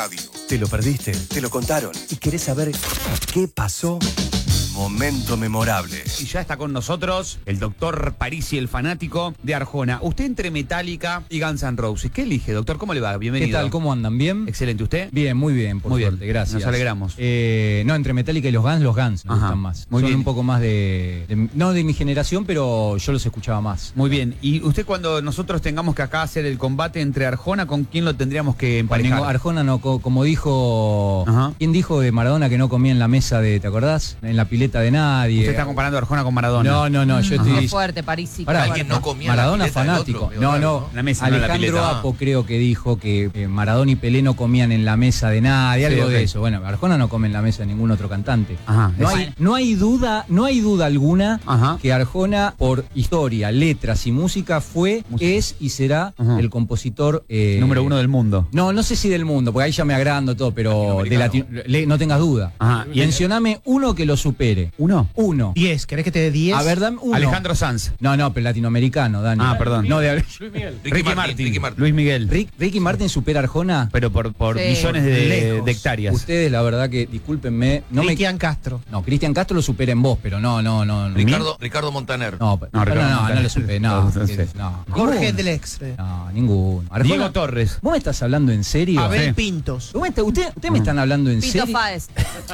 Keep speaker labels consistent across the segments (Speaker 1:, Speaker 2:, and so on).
Speaker 1: radio.
Speaker 2: ¿Te lo perdiste? ¿Te lo contaron? ¿Y querés saber qué pasó? Momento memorable.
Speaker 3: Y ya está con nosotros el doctor Parisi, el fanático de Arjona. Usted entre Metallica y Guns N' Roses, ¿qué elige, doctor? ¿Cómo le va? Bienvenido.
Speaker 4: ¿Qué tal? ¿Cómo andan? ¿Bien?
Speaker 3: Excelente. ¿Usted?
Speaker 4: Bien, muy bien, por
Speaker 3: Muy
Speaker 4: suerte,
Speaker 3: bien.
Speaker 4: gracias.
Speaker 3: Nos alegramos.
Speaker 4: No, entre Metallica y los Guns me gustan más.
Speaker 3: Muy
Speaker 4: Son
Speaker 3: bien.
Speaker 4: un poco más no de mi generación, pero yo los escuchaba más.
Speaker 3: Muy bien. Y usted, cuando nosotros tengamos que acá hacer el combate entre Arjona, ¿con quién lo tendríamos que emparejar?
Speaker 4: Arjona no, como dijo...
Speaker 3: Ajá.
Speaker 4: ¿Quién dijo de Maradona que no comía en la mesa ¿te acordás? En la pileta de nadie.
Speaker 3: Usted está comparando a Arjona con Maradona.
Speaker 4: No, yo estoy...
Speaker 5: Qué fuerte, Parisi.
Speaker 4: Pará,
Speaker 1: Alguien no comía en la
Speaker 4: Maradona
Speaker 1: pileta del
Speaker 4: fanático.
Speaker 1: otro, medio raro,
Speaker 3: La mesa, no en la
Speaker 4: Alejandro
Speaker 3: pileta.
Speaker 4: Apo creo que dijo que Maradona y Pelé no comían en la mesa de nadie,
Speaker 3: Sí,
Speaker 4: algo
Speaker 3: ok.
Speaker 4: de eso. Bueno, Arjona no come en la mesa de ningún otro cantante.
Speaker 3: Ajá.
Speaker 4: No hay duda alguna
Speaker 3: Ajá.
Speaker 4: que Arjona, por historia, letras y música, es y será
Speaker 3: Ajá.
Speaker 4: el compositor
Speaker 3: Número 1 del mundo.
Speaker 4: No sé si del mundo, porque ahí ya me agrando todo, pero no tengas duda.
Speaker 3: Ajá. ¿Y
Speaker 4: Mencioname uno que lo supere.
Speaker 3: ¿Uno?
Speaker 6: 10, ¿querés que te dé 10?
Speaker 4: A ver, dame uno.
Speaker 3: Alejandro Sanz.
Speaker 4: No, pero latinoamericano, Dani.
Speaker 3: Ah, perdón.
Speaker 4: No, de
Speaker 3: Ricky Martin. Luis Miguel.
Speaker 4: Ricky Martin supera a Arjona.
Speaker 3: Pero por
Speaker 5: Sí.
Speaker 3: millones
Speaker 6: Lejos.
Speaker 3: de hectáreas.
Speaker 4: Ustedes, la verdad que, discúlpenme,
Speaker 6: Cristian Castro.
Speaker 4: No, Cristian Castro lo supera en voz, pero no.
Speaker 1: Ricardo Montaner.
Speaker 4: No, no le supera, no. No.
Speaker 6: Jorge
Speaker 4: Ninguno.
Speaker 6: Drexler.
Speaker 4: No, ninguno. Arjona,
Speaker 3: Diego Torres.
Speaker 4: ¿Vos me estás hablando en serio?
Speaker 6: Abel
Speaker 3: Sí.
Speaker 6: Pintos.
Speaker 4: ¿Ustedes me están hablando en
Speaker 5: Pito
Speaker 4: serio?
Speaker 5: Faes.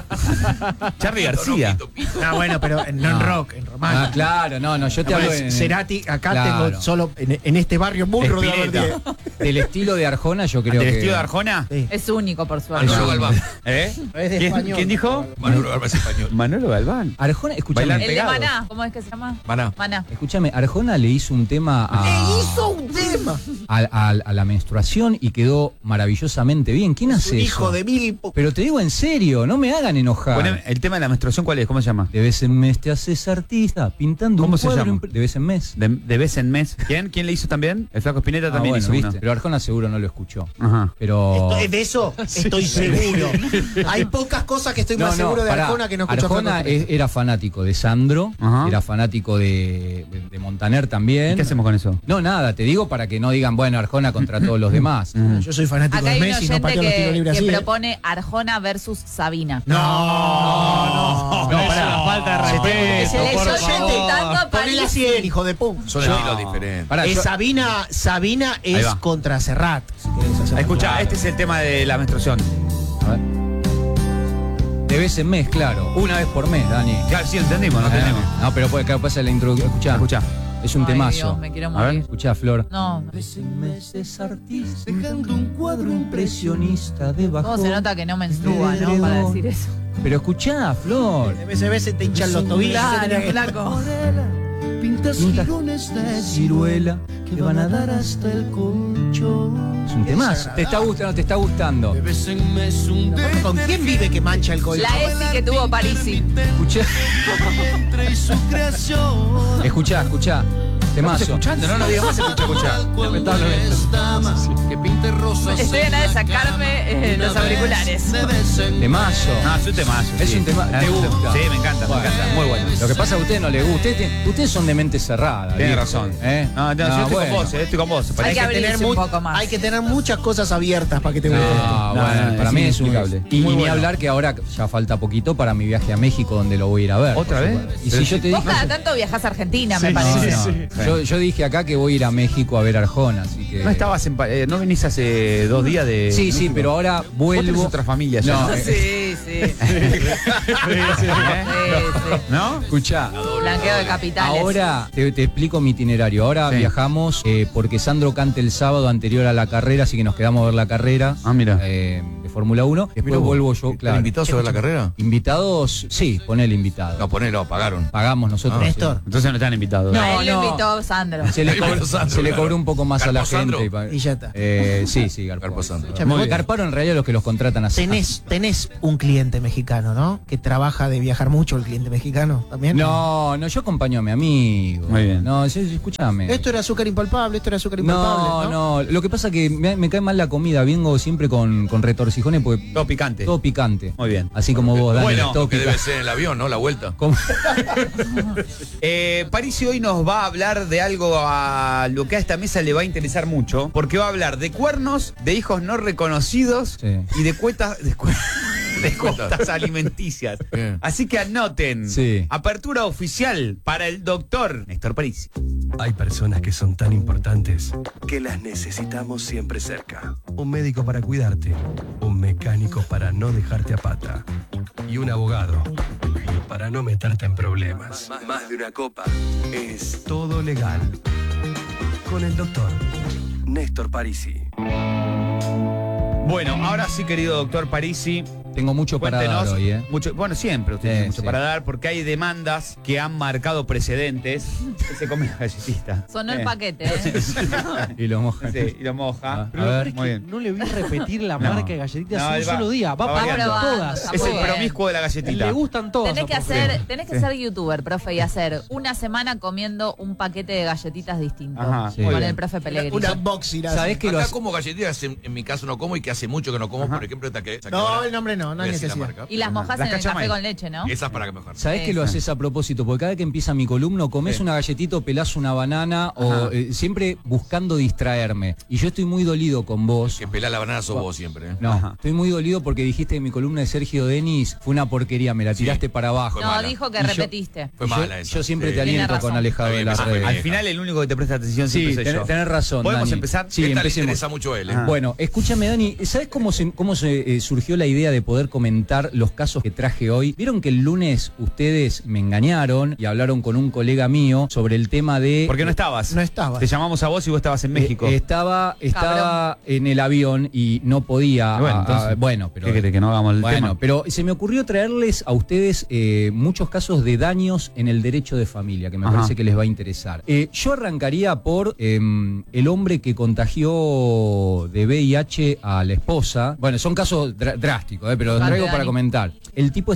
Speaker 3: Charly García.
Speaker 6: No, bueno, pero no en rock, en romántico.
Speaker 4: Ah, claro, no, yo te hablo en...
Speaker 6: Cerati, acá
Speaker 4: Claro.
Speaker 6: tengo solo en este barrio burro de haber
Speaker 3: Espineta.
Speaker 4: Del estilo de Arjona, yo creo
Speaker 3: ¿Del
Speaker 4: que...
Speaker 3: estilo de Arjona?
Speaker 6: Sí.
Speaker 5: Es único, por suerte.
Speaker 1: Manolo Galván.
Speaker 3: ¿Eh?
Speaker 6: Es de español.
Speaker 3: ¿Quién dijo?
Speaker 1: Manolo Galván es español.
Speaker 3: Manolo Galván.
Speaker 4: Arjona, escúchame,
Speaker 3: Bailan
Speaker 5: El de
Speaker 3: pegados.
Speaker 5: Maná, ¿cómo es que se llama?
Speaker 1: Maná.
Speaker 5: Maná.
Speaker 4: escúchame, Arjona le hizo un tema
Speaker 6: Hizo un tema.
Speaker 4: a la menstruación y quedó maravillosamente bien. ¿Quién
Speaker 6: Es
Speaker 4: hace
Speaker 6: un
Speaker 4: eso?
Speaker 6: hijo de mil...
Speaker 4: Pero te digo en serio, no me hagan enojar.
Speaker 3: Bueno, el tema de la menstruación, ¿cuál es? ¿Cómo se llama?
Speaker 4: De vez en mes te haces artista, pintando
Speaker 3: ¿Cómo
Speaker 4: un
Speaker 3: se
Speaker 4: cuadro
Speaker 3: llama?
Speaker 4: de vez en mes.
Speaker 3: De vez en mes. ¿Quién le hizo también? El Flaco Spinetta también
Speaker 4: bueno,
Speaker 3: hizo
Speaker 4: ¿viste?
Speaker 3: uno.
Speaker 4: Pero Arjona seguro no lo escuchó.
Speaker 3: Ajá.
Speaker 4: Pero...
Speaker 6: De eso estoy seguro. Hay pocas cosas que estoy más seguro de
Speaker 4: pará.
Speaker 6: Arjona que no escucho.
Speaker 4: Arjona era fanático de Sandro,
Speaker 3: Ajá.
Speaker 4: era fanático de Montaner también.
Speaker 3: ¿Y qué hacemos con eso?
Speaker 4: No, nada, te digo para que no digan, bueno, Arjona contra todos los demás.
Speaker 6: Yo soy fanático
Speaker 5: Acá
Speaker 6: de
Speaker 5: hay un
Speaker 6: Messi, no
Speaker 5: oyente
Speaker 6: pateo los tiros libres
Speaker 5: que
Speaker 6: así.
Speaker 5: propone Arjona versus Sabina.
Speaker 6: No,
Speaker 4: pará.
Speaker 3: Falta de
Speaker 5: Que se le
Speaker 6: por
Speaker 5: yo
Speaker 6: favor.
Speaker 5: gritando a
Speaker 6: Ponle la
Speaker 5: París.
Speaker 6: 100, hijo de puta.
Speaker 1: Son estilos diferentes.
Speaker 4: Pará, yo-
Speaker 6: Sabina
Speaker 3: Ahí
Speaker 6: es
Speaker 3: va.
Speaker 6: contra Serrat. si querés hacer-
Speaker 3: Escucha, este es el tema de la menstruación.
Speaker 4: a ver. De vez en mes, claro. Una vez por mes, Dani.
Speaker 3: Claro, sí, entendimos, no entendemos.
Speaker 4: No, pero puede, claro, pasa la introducción. Escuchá. Es un
Speaker 5: Ay,
Speaker 4: temazo.
Speaker 5: Dios, me quiero
Speaker 3: A ver.
Speaker 5: morir.
Speaker 4: Escuchá, Flor.
Speaker 5: No.
Speaker 4: De vez en mes es artista, dejando un cuadro impresionista debajo.
Speaker 5: ¿Cómo se nota que no menstrua, no? Para decir eso.
Speaker 4: Pero escuchá, Flor.
Speaker 6: De vez en vez se te hinchan los tobillos.
Speaker 5: Claro, flaco.
Speaker 4: Pintas girones de ciruela que van a dar hasta el colchón. Es un temazo. ¿Te está gustando? ¿Te está gustando?
Speaker 6: ¿Con quién vive que mancha el colchón?
Speaker 5: La ESI que tuvo Parisi.
Speaker 4: Escuchá. Escuchá. Temazo.
Speaker 3: Escuchando, no digas más, escucha.
Speaker 1: Que pinte rosa.
Speaker 5: Estoy a nada de sacarme los auriculares.
Speaker 4: Temazo.
Speaker 3: No, es un temazo.
Speaker 4: Es
Speaker 3: sí.
Speaker 4: un tema. ¿Te gusta?
Speaker 3: Sí, me encanta,
Speaker 4: Bueno.
Speaker 3: me encanta. Muy bueno.
Speaker 4: Lo que pasa es que a ustedes no les gusta. Ustedes son de mente cerrada.
Speaker 3: Tienes
Speaker 4: ¿viste?
Speaker 3: razón.
Speaker 4: ¿Eh?
Speaker 3: No, yo estoy
Speaker 4: bueno.
Speaker 3: con vos, estoy con vos.
Speaker 5: Hay que abrirse un poco más.
Speaker 6: Hay que tener muchas cosas abiertas para que te guste.
Speaker 4: No, bueno,
Speaker 3: no,
Speaker 4: para
Speaker 3: es
Speaker 4: mí es
Speaker 3: inexplicable.
Speaker 4: Y
Speaker 3: Muy
Speaker 4: ni
Speaker 3: bueno.
Speaker 4: hablar que ahora ya falta poquito para mi viaje a México, donde lo voy a ir a ver.
Speaker 3: ¿Otra
Speaker 4: por
Speaker 3: vez?
Speaker 4: supuesto. Y
Speaker 3: Pero
Speaker 4: si yo te
Speaker 5: Vos
Speaker 4: dije.
Speaker 5: cada tanto viajás a Argentina, me
Speaker 4: No,
Speaker 5: parece.
Speaker 4: no. Yo dije acá que voy a ir a México a ver a Arjona, así que.
Speaker 3: No estabas no venís hace 2 días de...
Speaker 4: Sí, sí, pero ahora
Speaker 3: Vos tenés
Speaker 4: vuelvo.
Speaker 3: otra familia ya,
Speaker 4: No,
Speaker 3: ¿no?
Speaker 5: Sí, sí.
Speaker 3: ¿No?
Speaker 4: Escuchá.
Speaker 5: Blanqueo de capitales.
Speaker 4: Ahora te explico mi itinerario. Ahora
Speaker 3: Sí.
Speaker 4: viajamos porque Sandro canta el sábado anterior a la carrera, así que nos quedamos a ver la carrera
Speaker 3: Ah, mira.
Speaker 4: de Fórmula 1. Después vuelvo yo,
Speaker 1: ¿Están
Speaker 4: claro.
Speaker 1: invitados a ver la carrera?
Speaker 4: Invitados, sí, ponele invitado.
Speaker 1: No, ponelo, pagaron.
Speaker 4: Pagamos nosotros.
Speaker 6: Néstor.
Speaker 3: Entonces no están invitados.
Speaker 4: No,
Speaker 5: A él lo
Speaker 4: no.
Speaker 5: invitó Sandro.
Speaker 4: Se le, cobró,
Speaker 1: Sandro,
Speaker 4: se le
Speaker 1: claro.
Speaker 4: cobró un poco más a la
Speaker 1: ¿Garpó Sandro?
Speaker 4: gente.
Speaker 6: Y ya está.
Speaker 4: Sí, garpó.
Speaker 1: Garpó Sandro.
Speaker 4: Muy bien. Garparon en realidad los que los contratan así.
Speaker 6: Tenés un cliente mexicano, ¿no? Que trabaja de viajar mucho el cliente mexicano también.
Speaker 4: No, no, yo acompaño a mi amigo.
Speaker 3: Muy bien.
Speaker 4: No, escúchame.
Speaker 6: Esto era azúcar impalpable, esto era azúcar impalpable.
Speaker 4: No, lo que pasa que me cae mal la comida, vengo siempre con retorcijón. callejones porque
Speaker 3: Todo picante.
Speaker 4: todo picante.
Speaker 3: Muy bien.
Speaker 4: Así como vos, Dani,
Speaker 3: Bueno,
Speaker 4: todo
Speaker 1: Que debe
Speaker 4: picante.
Speaker 1: ser en el avión, ¿no? La vuelta.
Speaker 4: ¿Cómo?
Speaker 3: Parisi hoy nos va a hablar de algo a lo que a esta mesa le va a interesar mucho, porque va a hablar de cuernos, de hijos no reconocidos
Speaker 4: Sí.
Speaker 3: y de cuotas alimenticias.
Speaker 1: Bien.
Speaker 3: Así que anoten.
Speaker 4: Sí.
Speaker 3: Apertura oficial para el doctor Néstor Parisi.
Speaker 2: Hay personas que son tan importantes que las necesitamos siempre cerca. Un médico para cuidarte, un mecánico para no dejarte a pata y un abogado para no meterte en problemas. Más de una copa es todo legal. Con el doctor Néstor Parisi.
Speaker 3: Bueno, ahora sí, querido doctor Parisi,
Speaker 4: Tengo mucho para dar
Speaker 3: cuéntenos
Speaker 4: hoy, ¿eh?
Speaker 3: mucho, bueno, siempre usted
Speaker 4: Sí,
Speaker 3: tiene mucho
Speaker 4: sí.
Speaker 3: para dar, porque hay demandas que han marcado precedentes. Se come la galletita.
Speaker 5: Sonó el paquete, ¿eh?
Speaker 4: Y lo mojan.
Speaker 3: Sí, y lo moja.
Speaker 4: Ah,
Speaker 7: Pero
Speaker 4: a
Speaker 7: lo
Speaker 4: ver.
Speaker 7: peor es
Speaker 3: Muy
Speaker 7: que
Speaker 3: bien.
Speaker 7: no le voy a repetir la
Speaker 3: No.
Speaker 7: marca de galletitas
Speaker 3: No,
Speaker 7: un
Speaker 3: él va-
Speaker 7: solo día. Va
Speaker 3: va
Speaker 7: probando
Speaker 3: variando.
Speaker 7: todas.
Speaker 5: Está
Speaker 3: Es
Speaker 5: muy
Speaker 3: el
Speaker 5: bien.
Speaker 3: promiscuo de la galletita.
Speaker 7: Le gustan todas.
Speaker 5: Tenés que
Speaker 7: a
Speaker 5: hacer,
Speaker 7: Pufé.
Speaker 5: tenés que ser youtuber, profe, y hacer una semana comiendo un paquete de galletitas distinto.
Speaker 3: Ajá,
Speaker 4: Sí.
Speaker 5: Con
Speaker 3: muy
Speaker 5: el
Speaker 3: bien.
Speaker 5: profe Pellegrini.
Speaker 6: Una unboxing. así.
Speaker 4: ¿Sabés que lo
Speaker 1: Acá
Speaker 4: hace?
Speaker 1: como galletitas, en mi caso no como y que hace mucho que no como, por ejemplo, esta que...
Speaker 6: No, el nombre no hay
Speaker 1: Voy a decir la
Speaker 6: necesidad.
Speaker 1: marca.
Speaker 5: Y las mojas
Speaker 3: Las
Speaker 5: en el café
Speaker 3: cachamay.
Speaker 5: con leche, ¿no?
Speaker 1: Esa es para que mejor.
Speaker 4: ¿Sabés que lo
Speaker 5: Sí.
Speaker 4: haces a propósito? Porque cada que empieza mi columna, comes
Speaker 3: Sí.
Speaker 4: una galletita o pelás una banana, o
Speaker 3: Ajá.
Speaker 4: siempre buscando distraerme. Y yo estoy muy dolido con vos.
Speaker 1: Que pelá la banana sos vos siempre, ¿eh?
Speaker 4: No,
Speaker 3: Ajá.
Speaker 4: estoy muy dolido porque dijiste que mi columna de Sergio Denis fue una porquería, me la tiraste para abajo.
Speaker 1: Fue
Speaker 5: No,
Speaker 1: mala.
Speaker 5: dijo que
Speaker 4: Y yo-
Speaker 5: repetiste.
Speaker 1: Fue
Speaker 4: Y
Speaker 1: mala esa.
Speaker 4: yo siempre
Speaker 1: Sí.
Speaker 4: te aliento
Speaker 5: Tiene
Speaker 4: con
Speaker 5: razón.
Speaker 4: alejado
Speaker 1: Está
Speaker 4: de
Speaker 1: bien,
Speaker 4: las
Speaker 1: esa fue
Speaker 4: redes.
Speaker 1: mi
Speaker 3: Al
Speaker 1: vieja.
Speaker 3: final el único que te presta atención
Speaker 4: Sí,
Speaker 3: siempre soy yo.
Speaker 4: tenés razón,
Speaker 3: ¿Podemos
Speaker 4: Dani.
Speaker 3: empezar?
Speaker 4: Sí,
Speaker 1: Esta le
Speaker 4: empecemos.
Speaker 1: interesa mucho a él, ¿eh?
Speaker 3: Ajá.
Speaker 4: Bueno, escúchame, Dani, ¿sabes cómo se surgió la idea de poder comentar los casos que traje hoy? Vieron que el lunes ustedes me engañaron y hablaron con un colega mío sobre el tema de...
Speaker 3: ¿Por qué no estabas?
Speaker 6: No estaba.
Speaker 3: Te llamamos a vos y vos estabas en México.
Speaker 4: Estaba en el avión y no podía...
Speaker 3: Bueno, entonces,
Speaker 4: bueno, pero...
Speaker 3: ¿Qué querés, que no hagamos el
Speaker 4: Bueno,
Speaker 3: tema?
Speaker 4: pero se me ocurrió traerles a ustedes muchos casos de daños en el derecho de familia, que me
Speaker 3: Ajá.
Speaker 4: parece que les va a interesar. Yo arrancaría por el hombre que contagió de VIH a la esposa. Bueno, son casos drásticos, pero los
Speaker 5: Dale,
Speaker 4: traigo para
Speaker 5: Dani.
Speaker 4: comentar. El tipo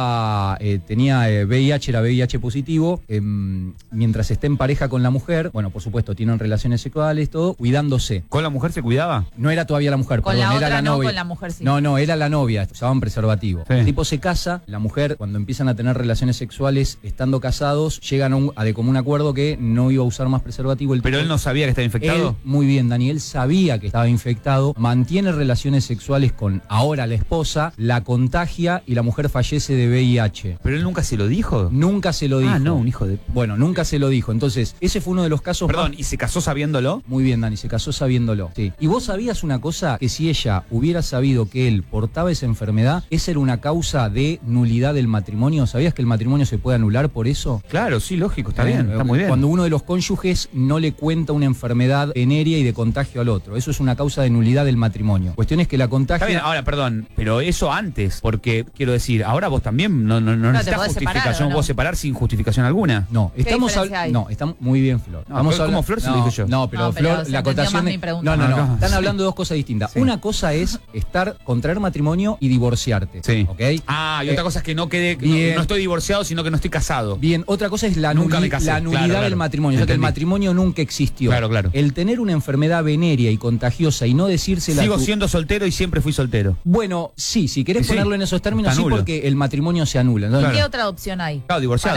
Speaker 4: tenía VIH, era VIH positivo, mientras está en pareja con la mujer, bueno, por supuesto, tienen relaciones sexuales, todo, cuidándose.
Speaker 3: ¿Con la mujer se cuidaba?
Speaker 4: No era todavía la mujer,
Speaker 5: Con
Speaker 4: perdón,
Speaker 5: la
Speaker 4: era
Speaker 5: otra
Speaker 4: la
Speaker 5: no,
Speaker 4: novia.
Speaker 5: con la mujer sí.
Speaker 4: No, era la novia, usaban preservativo.
Speaker 3: Sí.
Speaker 4: El tipo se casa, la mujer, cuando empiezan a tener relaciones sexuales estando casados, llegan a de común acuerdo que no iba a usar más preservativo. El
Speaker 3: Pero
Speaker 4: tipo-
Speaker 3: él no sabía que estaba infectado.
Speaker 4: Él, muy bien, Daniel sabía que estaba infectado, mantiene relaciones sexuales con ahora la esposa, la contagia y la mujer fallece de VIH.
Speaker 3: Pero él nunca se lo dijo.
Speaker 4: Nunca se lo dijo.
Speaker 3: Ah, no, un hijo de...
Speaker 4: Bueno, nunca se lo dijo. Entonces, ese fue uno de los casos
Speaker 3: Perdón,
Speaker 4: más-
Speaker 3: ¿y se casó sabiéndolo?
Speaker 4: Muy bien, Dani, se casó sabiéndolo. Sí. Y vos sabías una cosa, que si ella hubiera sabido que él portaba esa enfermedad, esa era una causa de nulidad del matrimonio. ¿Sabías que el matrimonio se puede anular por eso?
Speaker 3: Claro, sí, lógico, está bien, está muy bien.
Speaker 4: Cuando uno de los cónyuges no le cuenta una enfermedad venérea y de contagio al otro. Eso es una causa de nulidad del matrimonio. Cuestión es que la contagia...
Speaker 3: Está bien, ahora, perdón, pero eso antes, porque quiero decir, ahora vos también no
Speaker 5: te
Speaker 3: necesitas
Speaker 5: podés separar,
Speaker 3: justificación,
Speaker 5: ¿o no?
Speaker 3: vos separar sin justificación alguna.
Speaker 4: No, estamos
Speaker 5: diferencia hay?
Speaker 4: No, estamos muy bien, Flor.
Speaker 3: No,
Speaker 4: Estamos
Speaker 3: ¿cómo Flor se lo
Speaker 4: no,
Speaker 3: dije yo?
Speaker 4: No, pero
Speaker 5: No, pero
Speaker 4: Flor,
Speaker 5: se
Speaker 4: la
Speaker 5: entendió
Speaker 4: acotación
Speaker 5: más mi pregunta.
Speaker 4: No,
Speaker 3: Ah,
Speaker 4: están
Speaker 3: sí.
Speaker 4: hablando de dos cosas distintas.
Speaker 3: Sí.
Speaker 4: Una cosa es contraer matrimonio y divorciarte.
Speaker 3: Sí.
Speaker 4: ¿Ok?
Speaker 3: Ah, y otra cosa es que no quede,
Speaker 4: bien.
Speaker 3: no estoy divorciado, sino que no estoy casado.
Speaker 4: Bien, otra cosa es la,
Speaker 3: Nunca me casé,
Speaker 4: la nulidad
Speaker 3: claro,
Speaker 4: del
Speaker 3: claro.
Speaker 4: matrimonio, o sea que el
Speaker 3: Entendí.
Speaker 4: matrimonio nunca existió.
Speaker 3: Claro, claro.
Speaker 4: El tener una enfermedad venérea y contagiosa y no decírsela
Speaker 3: Sigo
Speaker 4: a tu-
Speaker 3: siendo soltero y siempre fui soltero.
Speaker 4: Bueno, sí, si querés
Speaker 3: Sí,
Speaker 4: ponerlo en esos términos,
Speaker 3: está
Speaker 4: sí,
Speaker 3: nulo.
Speaker 4: porque el matrimonio se anula. Entonces,
Speaker 5: ¿Qué otra opción hay?
Speaker 3: Claro, divorciado.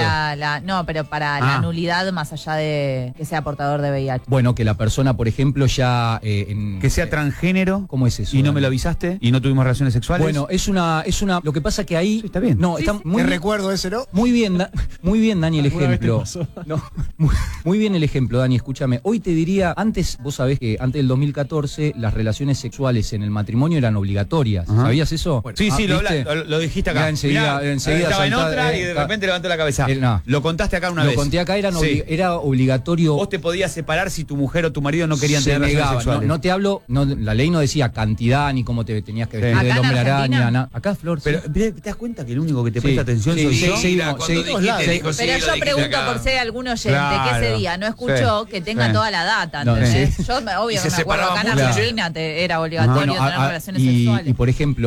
Speaker 5: Para
Speaker 3: Ah.
Speaker 5: la nulidad más allá de que sea portador de VIH.
Speaker 4: Bueno, que la persona, por ejemplo, ya...
Speaker 3: Que sea transgénero.
Speaker 4: ¿Cómo es eso?
Speaker 3: Y no
Speaker 4: Dani?
Speaker 3: me lo avisaste y no tuvimos relaciones sexuales.
Speaker 4: Bueno, es una... Lo que pasa que ahí...
Speaker 3: Sí, está bien.
Speaker 4: No, está muy
Speaker 6: Te
Speaker 4: bien.
Speaker 6: recuerdo ese, ¿no?
Speaker 4: Muy bien, muy bien, Dani, el
Speaker 7: ¿Alguna vez te
Speaker 4: ejemplo.
Speaker 7: pasó?
Speaker 4: No, muy bien el ejemplo, Dani, escúchame. Hoy te diría, antes, vos sabés que antes del 2014 las relaciones sexuales en el matrimonio eran obligatorias.
Speaker 3: Ajá.
Speaker 4: ¿Sabías eso?
Speaker 3: Sí, sí,
Speaker 4: ¿viste?
Speaker 3: lo dijiste acá.
Speaker 4: Mirá, enseguida-
Speaker 3: Mirá,
Speaker 4: enseguida
Speaker 3: estaba en
Speaker 4: saltá-
Speaker 3: otra y de repente levantó la cabeza.
Speaker 4: No.
Speaker 3: Lo contaste acá una
Speaker 4: Lo
Speaker 3: vez.
Speaker 4: conté acá,
Speaker 3: Sí.
Speaker 4: era obligatorio.
Speaker 3: Vos te podías separar si tu mujer o tu marido no querían
Speaker 4: se
Speaker 3: tener relaciones
Speaker 4: negaba.
Speaker 3: sexuales.
Speaker 4: No te hablo, la ley no decía cantidad ni cómo te tenías que vestir
Speaker 3: Sí.
Speaker 4: del
Speaker 5: ¿Acá en
Speaker 4: hombre
Speaker 5: Argentina?
Speaker 4: araña. Acá, Flor.
Speaker 3: Pero
Speaker 4: sí.
Speaker 3: ¿te das cuenta que el único que te
Speaker 4: Sí,
Speaker 3: presta atención
Speaker 4: sí,
Speaker 3: soy
Speaker 4: sí,
Speaker 3: yo?
Speaker 4: sí.
Speaker 1: Mira,
Speaker 4: seguimos,
Speaker 1: cuando
Speaker 4: seguimos.
Speaker 1: dijiste,
Speaker 4: Sí.
Speaker 1: dijo, sí,
Speaker 5: Pero
Speaker 1: lo
Speaker 5: yo
Speaker 1: dijiste
Speaker 5: pregunto
Speaker 1: acá.
Speaker 5: por si hay algún oyente
Speaker 3: Claro.
Speaker 5: que ese día no escuchó
Speaker 3: Sí.
Speaker 5: que tenga
Speaker 3: Sí.
Speaker 5: toda la data,
Speaker 4: No,
Speaker 5: ¿entendés?
Speaker 3: sí.
Speaker 5: Yo, obvio,
Speaker 1: Y se
Speaker 5: me acuerdo acá en
Speaker 1: separaban mucho,
Speaker 5: Argentina era obligatorio
Speaker 4: Bueno,
Speaker 5: tener relaciones
Speaker 4: y
Speaker 5: sexuales.
Speaker 4: por ejemplo, las causas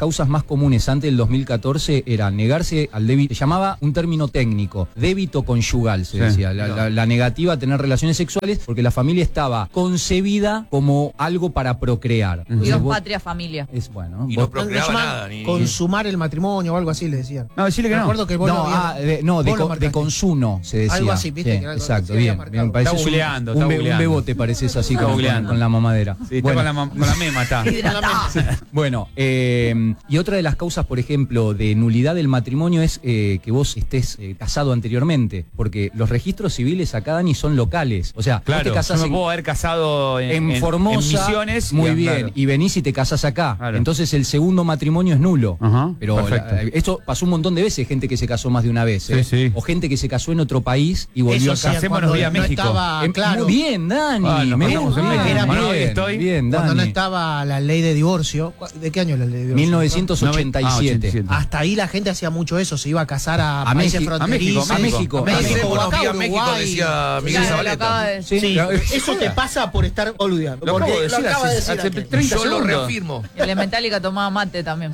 Speaker 4: causas más comunes antes del 2014 era negarse al débito, se llamaba un término técnico, débito conyugal, se decía, la negativa a tener relaciones sexuales porque la familia estaba concebida como algo para procrear.
Speaker 5: Dios, patria, familia.
Speaker 4: Es bueno.
Speaker 1: Y no procreaba nada.
Speaker 6: Consumar el matrimonio o algo así le decían.
Speaker 3: No, decirle que no.
Speaker 6: Recuerdo que vos
Speaker 4: No,
Speaker 6: vos lo
Speaker 4: de
Speaker 6: marcaste.
Speaker 4: consumo se decía.
Speaker 6: Algo así, viste,
Speaker 4: Sí,
Speaker 6: que algo
Speaker 4: exacto,
Speaker 6: se había
Speaker 4: bien.
Speaker 6: marcado.
Speaker 4: Me parece
Speaker 3: Está googleando,
Speaker 4: un
Speaker 3: está
Speaker 4: bebote, pareces así
Speaker 3: Está
Speaker 4: con
Speaker 3: googleando.
Speaker 4: la mamadera.
Speaker 3: Sí, está
Speaker 4: Bueno.
Speaker 3: con la mema, está.
Speaker 4: Bueno, y otra de las causas, por ejemplo, de nulidad del matrimonio es que vos estés casado anteriormente, porque los registros civiles acá, Dani, son locales. O sea, vos
Speaker 3: Claro,
Speaker 4: te casás
Speaker 3: yo me puedo haber casado
Speaker 4: en Formosa,
Speaker 3: en Misiones.
Speaker 4: muy bien,
Speaker 3: claro.
Speaker 4: y venís y te casás acá.
Speaker 3: Claro.
Speaker 4: Entonces el segundo matrimonio es nulo.
Speaker 3: Ajá,
Speaker 4: Pero
Speaker 3: perfecto.
Speaker 4: esto pasó un montón de veces, gente que se casó más de una vez.
Speaker 3: Sí, sí.
Speaker 4: O gente que se casó en otro país y volvió
Speaker 6: Eso
Speaker 4: acá.
Speaker 6: sí,
Speaker 3: Hacémonos
Speaker 6: cuando
Speaker 3: vía
Speaker 6: no
Speaker 3: México.
Speaker 6: estaba claro.
Speaker 4: Muy bien, Dani.
Speaker 3: Ah, nos
Speaker 4: me
Speaker 3: pasamos en
Speaker 4: gusta.
Speaker 3: México.
Speaker 6: Era
Speaker 3: Bueno, hoy
Speaker 4: bien,
Speaker 3: estoy.
Speaker 4: bien,
Speaker 6: Cuando no
Speaker 4: Dani.
Speaker 6: estaba la ley de divorcio. ¿De qué año es la ley de divorcio?
Speaker 4: 1987.
Speaker 3: 87.
Speaker 6: Hasta ahí la gente hacía mucho eso, se iba a casar a países
Speaker 4: México,
Speaker 6: fronterizos.
Speaker 4: a México.
Speaker 6: A México,
Speaker 1: Hacemos
Speaker 6: o acá,
Speaker 1: vía México,
Speaker 6: Uruguay.
Speaker 1: decía Miguel
Speaker 5: Claro, lo
Speaker 1: Zabaleta.
Speaker 5: acaba de decir.
Speaker 6: Sí,
Speaker 4: Claro.
Speaker 6: eso te pasa por estar boludeando.
Speaker 3: Lo acabo
Speaker 6: Porque
Speaker 3: de decir
Speaker 6: lo acaba de
Speaker 3: hace
Speaker 6: decir antes.
Speaker 3: 30
Speaker 1: Yo lo
Speaker 3: segundos.
Speaker 1: reafirmo.
Speaker 5: El de Metallica tomaba mate también.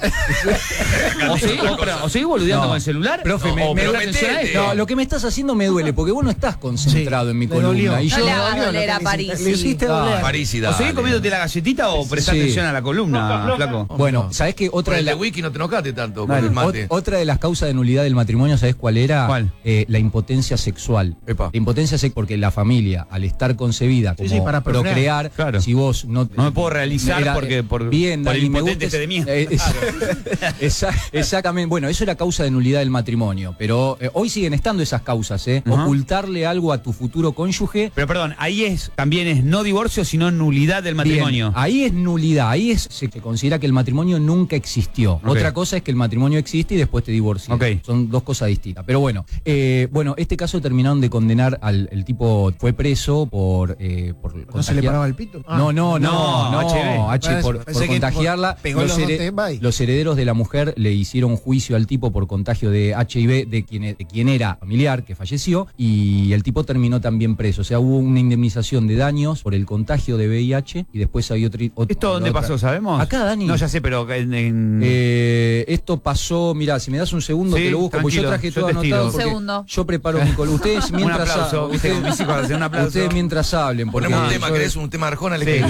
Speaker 3: ¿O seguís boludeando
Speaker 4: No.
Speaker 3: con el celular?
Speaker 4: Profe,
Speaker 3: o
Speaker 1: pero
Speaker 3: prestá atención a
Speaker 1: metete.
Speaker 3: esto.
Speaker 4: No, lo que me estás haciendo me duele, porque vos no estás concentrado
Speaker 6: Sí,
Speaker 4: en mi
Speaker 6: me
Speaker 4: columna.
Speaker 6: dolió.
Speaker 4: Y
Speaker 5: No
Speaker 4: yo,
Speaker 5: le hagas
Speaker 6: dolió lo
Speaker 5: doler
Speaker 6: que
Speaker 5: a
Speaker 6: le
Speaker 5: París.
Speaker 6: hiciste. Le hiciste doler.
Speaker 1: París y
Speaker 3: ¿O
Speaker 1: dale.
Speaker 3: seguís comiéndote la galletita o prestás
Speaker 4: Sí.
Speaker 3: atención a la columna, flaco?
Speaker 4: bueno, ¿sabés qué?
Speaker 1: Por
Speaker 4: Otra de
Speaker 1: el de
Speaker 4: las
Speaker 1: wiki no te enojaste tanto con
Speaker 3: Dale.
Speaker 1: el mate.
Speaker 4: Otra de las causas de nulidad del matrimonio, ¿sabés cuál era?
Speaker 3: ¿Cuál?
Speaker 4: La impotencia sexual.
Speaker 1: Epa.
Speaker 4: La impotencia sexual, porque la familia, al estar concebida como
Speaker 6: Sí, para procrear.
Speaker 3: Claro.
Speaker 4: si vos no
Speaker 3: No me puedo realizar porque por
Speaker 4: bien,
Speaker 3: el
Speaker 4: Dani, me
Speaker 3: impotente
Speaker 4: gusta
Speaker 3: este de mierda.
Speaker 4: Exactamente. Bueno, eso era causa de nulidad del matrimonio, pero hoy siguen estando esas causas,
Speaker 3: Ajá.
Speaker 4: Ocultarle algo a tu futuro cónyuge.
Speaker 3: Pero perdón, ahí también es no divorcio, sino nulidad del matrimonio.
Speaker 4: Bien, ahí es nulidad, se considera que el matrimonio nunca existió.
Speaker 3: Ok.
Speaker 4: Otra cosa es que el matrimonio existe y después te divorcias.
Speaker 3: Ok.
Speaker 4: Son dos cosas distintas. Pero bueno, este caso terminaron de condenar el tipo, fue preso por
Speaker 6: ¿No se le paraba el pito? Ah.
Speaker 4: No,
Speaker 3: HIV.
Speaker 4: por
Speaker 6: Pensé que
Speaker 4: contagiarla.
Speaker 6: pegó los dos temas y-
Speaker 4: Los herederos de la mujer le hicieron juicio al tipo por contagio de HIV de quien era familiar, que falleció, y el tipo terminó también preso. O sea, hubo una indemnización de daños por el contagio de VIH y después hay otro.
Speaker 3: ¿Esto dónde pasó, sabemos?
Speaker 4: Acá, Dani.
Speaker 3: No, ya sé, pero
Speaker 4: Esto pasó, mirá, si me das un segundo
Speaker 3: Sí,
Speaker 4: te lo busco, porque yo
Speaker 3: tranquilo,
Speaker 4: traje
Speaker 3: yo
Speaker 4: todo
Speaker 3: te estiro.
Speaker 4: anotado.
Speaker 5: Un
Speaker 4: porque
Speaker 5: segundo.
Speaker 4: Yo preparo mi columna. Ustedes mientras
Speaker 3: un aplauso,
Speaker 4: hablen,
Speaker 3: viste, como mis hijos hacen un aplauso.
Speaker 4: ustedes mientras hablen, porque
Speaker 1: Ponemos un tema,
Speaker 4: yo-
Speaker 1: ¿querés un tema de Arjona?
Speaker 3: Sí.
Speaker 1: Elegí.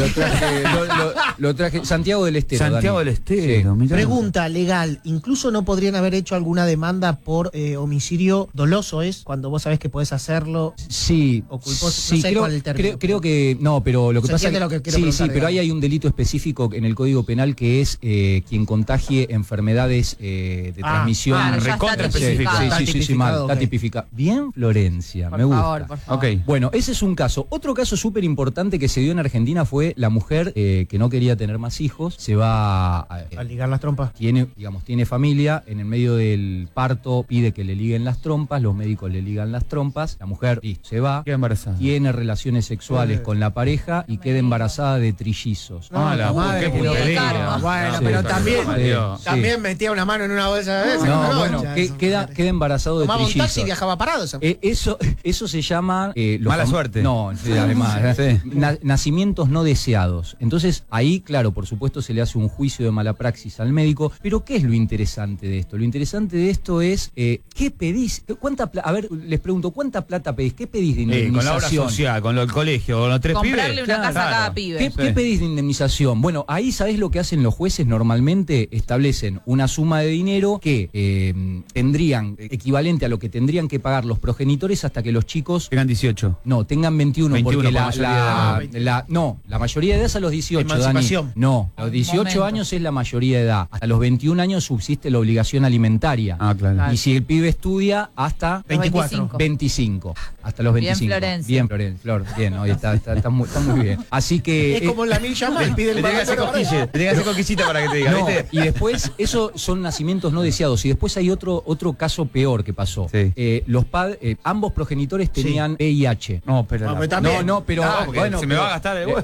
Speaker 4: lo traje Santiago del Estero.
Speaker 3: Santiago
Speaker 4: Dani.
Speaker 3: del Estero,
Speaker 4: Sí.
Speaker 3: mirá.
Speaker 6: Pregunta legal, incluso no podrían haber hecho alguna demanda por homicidio doloso, ¿es? Cuando vos sabés que podés hacerlo.
Speaker 4: Sí,
Speaker 6: O culposo,
Speaker 4: sí,
Speaker 6: no sé
Speaker 4: creo,
Speaker 6: cuál es el término.
Speaker 4: creo que no, pero lo que
Speaker 6: Se
Speaker 4: pasa
Speaker 6: entiende
Speaker 4: es
Speaker 6: lo que quiero
Speaker 4: sí,
Speaker 6: preguntar,
Speaker 4: sí, pero ahí
Speaker 6: digamos.
Speaker 4: hay un delito específico en el Código Penal que es quien contagie enfermedades de transmisión
Speaker 5: claro, ya
Speaker 3: recontra
Speaker 5: está
Speaker 3: específico.
Speaker 5: tipificado.
Speaker 4: Sí, mal,
Speaker 6: tipificado,
Speaker 4: está
Speaker 6: ok.
Speaker 4: tipificado. Bien, Florencia,
Speaker 5: Por
Speaker 4: me gusta.
Speaker 5: favor, por favor.
Speaker 3: Ok.
Speaker 4: Bueno, ese es un caso. Otro caso súper importante que se dio en Argentina fue la mujer que no quería tener más hijos, se va
Speaker 6: A ligar las trompas.
Speaker 4: tiene familia, en el medio del parto pide que le liguen las trompas, los médicos le ligan las trompas, la mujer se va,
Speaker 3: Queda embarazada.
Speaker 4: tiene relaciones sexuales con la pareja y queda embarazada de trillizos.
Speaker 3: Ah, la
Speaker 6: madre,
Speaker 3: qué
Speaker 5: uy,
Speaker 3: putería.
Speaker 5: karma.
Speaker 6: Bueno,
Speaker 4: Sí,
Speaker 6: pero
Speaker 4: sí,
Speaker 6: también,
Speaker 3: Dios.
Speaker 6: también metía una mano en una bolsa de veces.
Speaker 4: No, bueno, queda embarazado de
Speaker 6: Tomaba un taxi y
Speaker 4: trillizos.
Speaker 6: viajaba parado. Esa.
Speaker 4: Eso se llama...
Speaker 3: Mala suerte.
Speaker 4: No, sí, además.
Speaker 3: Sí.
Speaker 4: Nacimientos no deseados. Entonces, ahí, claro, por supuesto, se le hace un juicio de mala praxis al médico. Pero, ¿qué es lo interesante de esto? Lo interesante de esto es, ¿qué pedís? A ver, les pregunto, ¿cuánta plata pedís? ¿Qué pedís de
Speaker 3: Con la obra
Speaker 4: indemnización?
Speaker 3: social, con el colegio, con los tres
Speaker 5: Comprarle
Speaker 3: pibes.
Speaker 5: una casa a
Speaker 3: Claro.
Speaker 5: cada pibe.
Speaker 4: ¿Qué pedís de indemnización? Bueno, ahí sabés lo que hacen los jueces normalmente, establecen una suma de dinero que tendrían, equivalente a lo que tendrían que pagar los progenitores hasta que los chicos
Speaker 3: Tengan 18.
Speaker 4: no, tengan 21,
Speaker 3: 21
Speaker 4: porque
Speaker 3: por mayoría
Speaker 4: la mayoría de edad es a los 18, Dani.
Speaker 6: Emancipación.
Speaker 4: No, a los 18
Speaker 5: Momento.
Speaker 4: años es la mayoría de edad. Hasta los 21 años subsiste la obligación alimentaria.
Speaker 3: Ah, claro.
Speaker 4: Y si el pibe estudia, hasta
Speaker 6: 24.
Speaker 4: 25. Hasta los
Speaker 5: Bien,
Speaker 4: 25.
Speaker 5: Florencia.
Speaker 4: Bien, Florencia. Flor, bien, hoy está muy bien. Así que...
Speaker 6: Es como en la mil llamas, pide el
Speaker 3: Le tenés que hacer
Speaker 6: barrio.
Speaker 3: cosquillas, le tenés que hacer cosquillita para que te diga,
Speaker 4: No,
Speaker 3: ¿viste?
Speaker 4: y después, eso son nacimientos no deseados. Y después hay otro caso peor que pasó.
Speaker 3: Sí.
Speaker 4: Ambos progenitores tenían VIH.
Speaker 3: No, pero.
Speaker 6: No, pero también.
Speaker 4: No, pero
Speaker 3: porque
Speaker 4: bueno,
Speaker 3: se me va a gastar el huevo.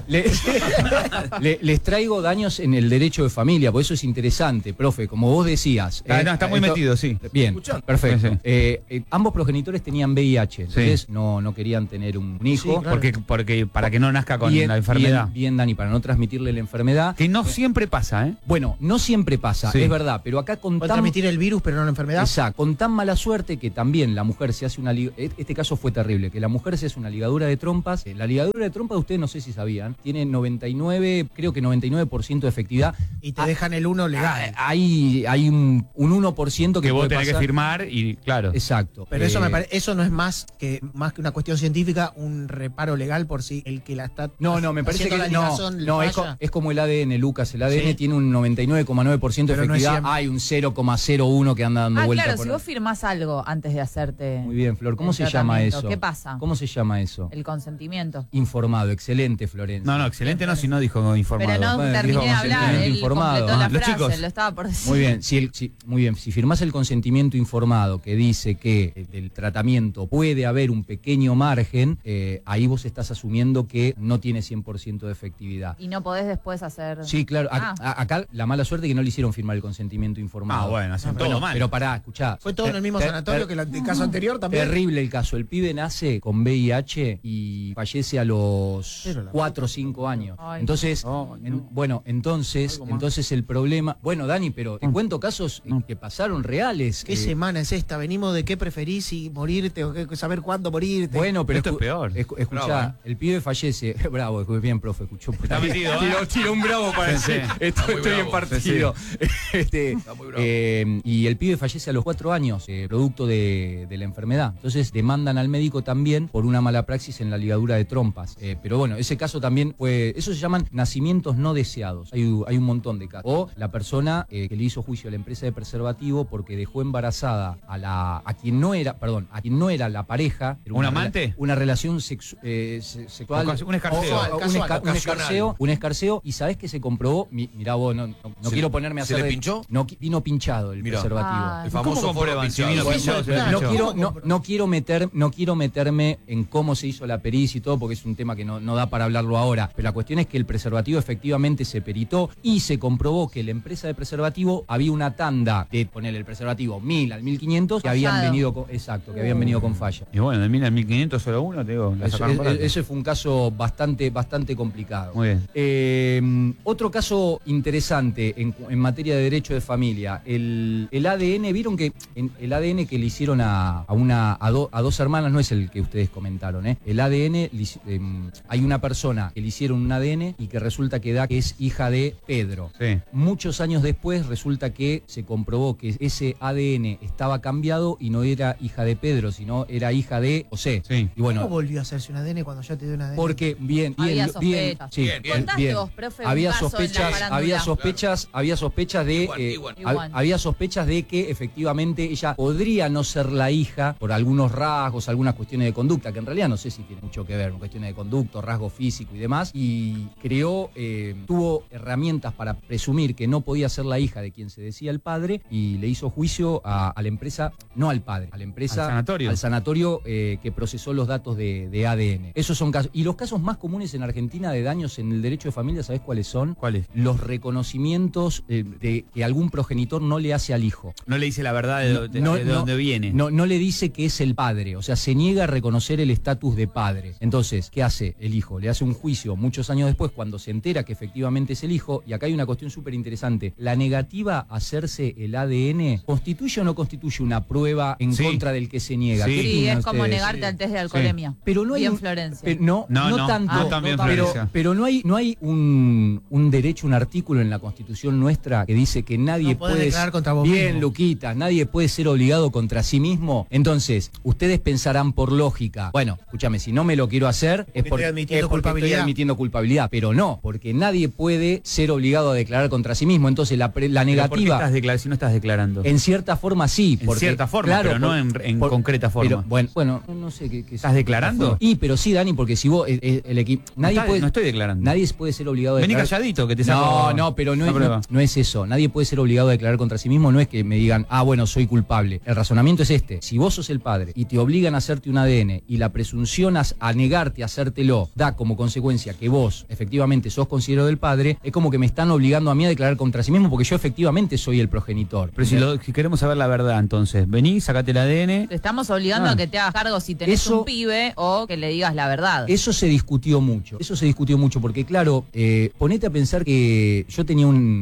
Speaker 4: les traigo daños en el derecho de familia, por eso es interesante, profe, como vos decías.
Speaker 3: No, está muy metido, sí.
Speaker 4: Bien, perfecto.
Speaker 3: Sí, sí.
Speaker 4: Ambos progenitores tenían VIH, entonces no querían tener un hijo.
Speaker 6: Sí, claro.
Speaker 3: Porque para que no nazca con
Speaker 4: Bien,
Speaker 3: la enfermedad.
Speaker 4: Bien, Dani, para no transmitirle la enfermedad.
Speaker 3: Que no siempre pasa, ¿eh?
Speaker 4: Bueno, no siempre siempre pasa,
Speaker 3: Sí.
Speaker 4: es verdad, pero acá con
Speaker 6: Puede
Speaker 4: tan...
Speaker 6: transmitir el virus, pero no la enfermedad.
Speaker 4: Exacto, con tan mala suerte que también la mujer se hace una... Este caso fue terrible, que la mujer se hace una ligadura de trompas. La ligadura de trompas, ustedes no sé si sabían, tiene 99, creo que 99% de efectividad.
Speaker 6: Y te dejan el 1 legal.
Speaker 4: Hay un 1% que
Speaker 3: vos
Speaker 4: puede
Speaker 3: tenés que
Speaker 4: pasar.
Speaker 3: firmar y claro.
Speaker 4: Exacto.
Speaker 6: Pero eso eso no es más que una cuestión científica, un reparo legal por si el que la está
Speaker 4: No, me parece
Speaker 6: haciendo
Speaker 4: que
Speaker 6: la
Speaker 4: no,
Speaker 6: ligazón
Speaker 4: no
Speaker 6: le
Speaker 4: es,
Speaker 6: falla.
Speaker 4: es como el ADN, Lucas. El ADN
Speaker 6: Sí.
Speaker 4: tiene un 99,9% de
Speaker 6: Pero no es
Speaker 4: efectividad.
Speaker 6: 100.
Speaker 4: Hay un 0,01 que anda dando vuelta
Speaker 5: Claro,
Speaker 4: por
Speaker 5: si
Speaker 4: ahí.
Speaker 5: vos firmás algo antes de hacerte.
Speaker 4: Muy bien, Flor. ¿Cómo
Speaker 5: el
Speaker 4: se llama
Speaker 5: tratamiento,
Speaker 4: eso?
Speaker 5: ¿Qué pasa?
Speaker 4: ¿Cómo se llama eso?
Speaker 5: El consentimiento.
Speaker 4: Informado. Excelente, Florencia.
Speaker 3: No, excelente no, si no dijo informado.
Speaker 5: Pero no
Speaker 4: Bueno,
Speaker 5: terminé
Speaker 4: dijo
Speaker 5: de hablar,
Speaker 4: consentimiento
Speaker 5: él
Speaker 4: informado.
Speaker 5: completó la
Speaker 3: Los
Speaker 5: frase,
Speaker 3: chicos.
Speaker 5: lo estaba por decir.
Speaker 4: Muy bien, muy bien. Si firmás el consentimiento informado que dice que del tratamiento puede haber un pequeño margen, ahí vos estás asumiendo que no tiene 100% de efectividad.
Speaker 5: Y no podés después hacer...
Speaker 4: Sí, claro.
Speaker 5: Ah.
Speaker 4: Acá la mala suerte es que no le hicieron firmar el consentimiento informado.
Speaker 3: Ah, bueno, hacen
Speaker 4: Bueno,
Speaker 3: todo mal.
Speaker 4: pero pará, escuchá.
Speaker 6: Fue todo en el mismo sanatorio que el caso anterior también.
Speaker 4: Terrible el caso. El pibe nace con VIH y fallece a los
Speaker 6: Pero la
Speaker 4: 4 o 5 años.
Speaker 5: Ay.
Speaker 4: Entonces, entonces el problema... Bueno, Dani, pero te cuento casos que pasaron reales.
Speaker 6: ¿Qué semana es esta? ¿Venimos de qué preferís, si morirte o saber cuándo morirte?
Speaker 4: Bueno, pero
Speaker 3: Esto es peor.
Speaker 4: Escuchá,
Speaker 1: Bravo,
Speaker 4: el pibe fallece. Bravo, bien, profe, escuchó.
Speaker 3: Está metido, ¿eh?
Speaker 4: Tiró un bravo para
Speaker 3: Sí,
Speaker 4: decir,
Speaker 3: sí.
Speaker 4: estoy
Speaker 1: muy
Speaker 4: bien
Speaker 1: bravo.
Speaker 4: partido.
Speaker 1: Está muy bravo.
Speaker 4: Y el pibe fallece a los 4 años, producto de la enfermedad. Entonces demandan al médico también por una mala praxis en la ligadura de trompas. Pero bueno, ese caso también fue... Eso se llaman nacimientos no deseados. Hay un montón de casos. O la persona que le hizo juicio a la empresa de preservativo porque dejó embarazada a quien no era la pareja. Era
Speaker 3: ¿Un amante?
Speaker 4: Una relación sexual.
Speaker 3: Un escarceo.
Speaker 4: Un escarceo. Y sabés que se comprobó. Mirá vos, no quiero ponerme a
Speaker 1: ¿Se
Speaker 4: hacer...
Speaker 1: le pinchó?
Speaker 4: No, vino pinchado el
Speaker 1: Mirá.
Speaker 4: preservativo.
Speaker 5: Ah.
Speaker 1: El famoso
Speaker 3: ¿Cómo comprueban
Speaker 1: forro
Speaker 3: si vino
Speaker 1: pinchado.
Speaker 3: pinchado?
Speaker 4: No quiero meterme en cómo se hizo la pericia y todo, porque es un tema que no da para hablarlo ahora. Pero la cuestión es que el preservativo efectivamente se peritó y se comprobó que la empresa de preservativo había una tanda de ponerle el preservativo 1000 al 1500 que habían
Speaker 5: Fallado.
Speaker 4: venido con falla.
Speaker 3: Y bueno, de 1000 a 1500 solo uno, te digo, la sacaron por alto.
Speaker 4: Ese fue un caso bastante complicado.
Speaker 3: Muy bien.
Speaker 4: Otro caso interesante en materia de derecho de familia, el ADN, vieron que el ADN que le hicieron a dos hermanas no es el que ustedes comentaron, ¿eh? El ADN, hay una persona que le hicieron un ADN y que resulta que es hija de Pedro.
Speaker 3: Sí.
Speaker 4: Muchos años después resulta que se comprobó que ese ADN estaba cambiado y no era hija de Pedro, sino era hija de José.
Speaker 3: Sí.
Speaker 4: Y bueno,
Speaker 6: ¿Cómo volvió a hacerse un ADN cuando ya te dio un ADN?
Speaker 4: porque
Speaker 5: Había sospechas.
Speaker 4: sí,
Speaker 5: Contaste vos, profe, un
Speaker 4: había
Speaker 5: caso en la
Speaker 4: sospechas,
Speaker 5: farándula.
Speaker 4: había sospechas de
Speaker 5: Igual.
Speaker 4: había sospechas de que efectivamente ella podría no ser la hija por algunos rasgos, algunas cuestiones de conducta, que en realidad no sé si tiene mucho que ver con cuestiones de conducta, rasgo físico y demás, y tuvo herramientas para presumir que no podía ser la hija de quien se decía el padre y le hizo juicio a la empresa, no al padre, a la empresa,
Speaker 3: Al sanatorio.
Speaker 4: que procesó los datos de ADN. Esos son casos. Y los casos más comunes en Argentina de daños en el derecho de familia, ¿sabés cuáles son?
Speaker 3: ¿Cuáles?
Speaker 4: Los reconocimientos de que algún progenitor no le hace al hijo.
Speaker 3: No le dice la verdad de dónde viene.
Speaker 4: No le dice que es el padre, o sea, se niega a reconocer el estatus de padre. Entonces, ¿qué hace el hijo? Le hace un juicio muchos años después cuando se entera que efectivamente es el hijo, y acá hay una cuestión súper interesante. La negativa a hacerse el ADN, ¿constituye o no constituye una prueba en
Speaker 3: Sí.
Speaker 4: contra del que se niega?
Speaker 3: Sí.
Speaker 4: ¿Qué
Speaker 5: Sí,
Speaker 4: opinan
Speaker 5: es como
Speaker 4: ustedes?
Speaker 5: negarte al test de alcoholemia.
Speaker 4: Pero no hay
Speaker 5: Bien,
Speaker 4: un-
Speaker 5: Florencia.
Speaker 4: No tanto.
Speaker 3: no tan bien, Florencia.
Speaker 4: Pero no hay un derecho, un artículo en la Constitución nuestra que dice que nadie
Speaker 6: No podés
Speaker 4: puede...
Speaker 6: declarar contra vos
Speaker 4: Bien,
Speaker 6: mismo.
Speaker 4: Luquita, nadie puede ser obligado contra sí mismo. Entonces, ustedes pensarán por lógica, bueno, escúchame, si no me lo quiero hacer es porque
Speaker 6: admitiendo
Speaker 4: porque estoy
Speaker 6: culpabilidad.
Speaker 4: admitiendo culpabilidad, pero no, porque nadie puede ser obligado a declarar contra sí mismo. Entonces, la
Speaker 3: ¿Pero por qué
Speaker 4: negativa...
Speaker 3: si no estás declarando?
Speaker 4: En cierta forma sí.
Speaker 3: En
Speaker 4: porque,
Speaker 3: cierta forma,
Speaker 4: claro,
Speaker 3: pero no en concreta forma.
Speaker 4: Pero, bueno, no sé qué
Speaker 3: ¿Estás declarando?
Speaker 4: Y pero sí, Dani, porque si vos, el equipo...
Speaker 3: No estoy declarando.
Speaker 4: Nadie puede ser obligado a
Speaker 3: Vení
Speaker 4: declarar...
Speaker 3: calladito, que te saco
Speaker 4: No, pero
Speaker 3: la prueba.
Speaker 4: no es eso. Nadie puede ser obligado a declarar contra sí mismo. No es que me digan, bueno, soy culpable. El razonamiento es este. Si vos sos el padre y te obligan a hacerte un ADN y la presunción a negarte a hacértelo da como consecuencia que vos efectivamente sos considerado del padre, es como que me están obligando a mí a declarar contra sí mismo porque yo efectivamente soy el progenitor.
Speaker 3: Pero si queremos saber la verdad, entonces, vení, sacate el ADN.
Speaker 5: Te estamos obligando a que te hagas cargo si tenés
Speaker 4: Eso-
Speaker 5: un pibe o que le digas la verdad.
Speaker 4: Eso se discutió mucho porque claro, ponete a pensar que yo tenía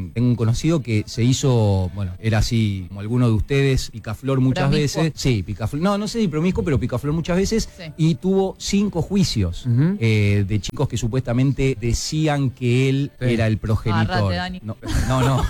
Speaker 4: tengo un conocido que se hizo, bueno, era así como alguno de ustedes, picaflor muchas
Speaker 5: ¿Promiscuo?
Speaker 4: veces. Sí, picaflor. No sé si promiscuo, pero picaflor muchas veces.
Speaker 5: Sí.
Speaker 4: Y tuvo 5 juicios de chicos que supuestamente decían que él era el progenitor.
Speaker 5: Agarrate, Dani.
Speaker 4: No.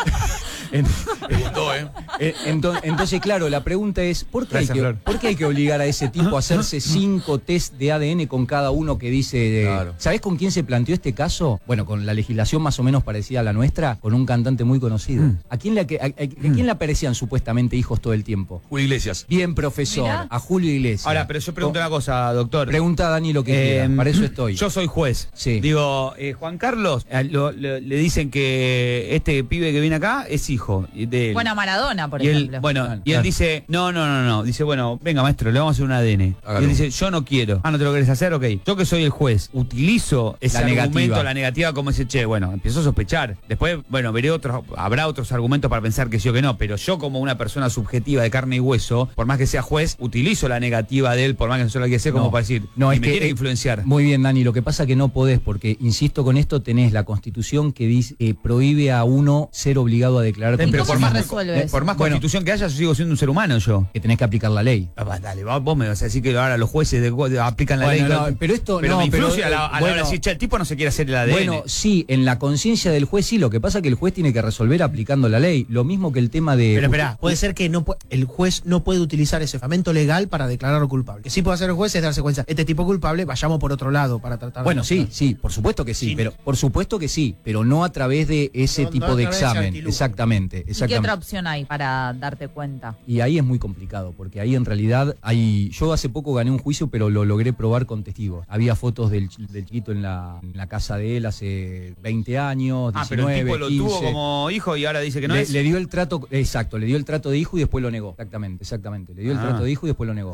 Speaker 1: Me gustó, ¿eh?
Speaker 4: Entonces, claro, la pregunta es, ¿por qué
Speaker 3: Gracias,
Speaker 4: hay que obligar a ese tipo a hacerse 5 test de ADN con cada uno que dice...
Speaker 1: Claro.
Speaker 4: ¿Sabés con quién se planteó este caso? Bueno, con la legislación más o menos parecida a la nuestra, con un cantante muy conocido. ¿A quién le aparecían supuestamente hijos todo el tiempo?
Speaker 1: Julio Iglesias.
Speaker 4: Bien, profesor,
Speaker 5: Mirá.
Speaker 4: a Julio Iglesias.
Speaker 3: Ahora, pero yo pregunto una cosa, doctor.
Speaker 4: Pregunta a Dani lo que quiera, para eso estoy.
Speaker 3: Yo soy juez.
Speaker 4: Sí.
Speaker 3: Digo, Juan Carlos, le dicen que este pibe que viene acá es hijo de él.
Speaker 5: Buena Maradona, por
Speaker 3: y él,
Speaker 5: ejemplo.
Speaker 3: bueno,
Speaker 4: Claro,
Speaker 3: y él
Speaker 4: claro.
Speaker 3: dice, no. Dice, bueno, venga maestro, le vamos a hacer un ADN.
Speaker 1: Hágalo.
Speaker 3: Y él dice, yo no quiero. Ah, ¿no te lo querés hacer? Ok. Yo que soy el juez, utilizo ese
Speaker 4: La
Speaker 3: argumento,
Speaker 4: negativa.
Speaker 3: la negativa, como ese, che, bueno, empiezo a sospechar. Después, bueno, habrá otros argumentos para pensar que sí o que no, pero yo como una persona subjetiva de carne y hueso, por más que sea juez, utilizo la negativa de él, por más que no se lo quiera hacer, como para decir,
Speaker 4: no,
Speaker 3: y
Speaker 4: es
Speaker 3: me
Speaker 4: que
Speaker 3: quiere influenciar.
Speaker 4: Muy bien, Dani, lo que pasa es que no podés, porque, insisto con esto, tenés la Constitución que dice, prohíbe a uno ser obligado a declarar
Speaker 5: ¿Y
Speaker 4: contra
Speaker 5: cómo
Speaker 4: sí
Speaker 5: se
Speaker 4: mismo.
Speaker 5: resuelve eso?
Speaker 3: Por más
Speaker 4: Bueno.
Speaker 3: constitución que haya, yo sigo siendo un ser humano yo.
Speaker 4: Que tenés que aplicar la ley.
Speaker 3: Dale, vos me vas a decir que ahora los jueces aplican la
Speaker 4: Bueno,
Speaker 3: ley.
Speaker 4: no, pero esto
Speaker 3: pero
Speaker 4: no,
Speaker 3: me influye
Speaker 4: pero,
Speaker 3: a la hora
Speaker 4: bueno,
Speaker 3: de decir, che, el tipo no se quiere hacer el ADN.
Speaker 4: Bueno, sí, en la conciencia del juez sí, lo que pasa es que el juez tiene que resolver aplicando la ley. Lo mismo que el tema de...
Speaker 6: Pero espera, puede ser que el juez no puede utilizar ese fundamento legal para declararlo culpable. Que sí puede hacer el juez es darse cuenta, este tipo culpable, vayamos por otro lado para tratar
Speaker 4: Bueno,
Speaker 6: de...
Speaker 4: sí, por supuesto que sí,
Speaker 6: Sí.
Speaker 4: pero por supuesto que sí, pero no a través de ese
Speaker 6: No,
Speaker 4: tipo
Speaker 6: no a
Speaker 4: de
Speaker 6: través de ese
Speaker 4: examen.
Speaker 6: artilugio.
Speaker 4: Exactamente.
Speaker 5: ¿Y qué otra opción hay para darte cuenta?
Speaker 4: Y ahí es muy complicado, porque ahí en realidad yo hace poco gané un juicio, pero lo logré probar con testigos. Había fotos del chiquito en la casa de él hace 20 años, 19,
Speaker 3: pero el tipo lo
Speaker 4: 15.
Speaker 3: tuvo como hijo y ahora dice que no es.
Speaker 4: Le dio el trato, exacto, le dio el trato de hijo y después lo negó. Exactamente. Le dio el trato de hijo y después lo negó.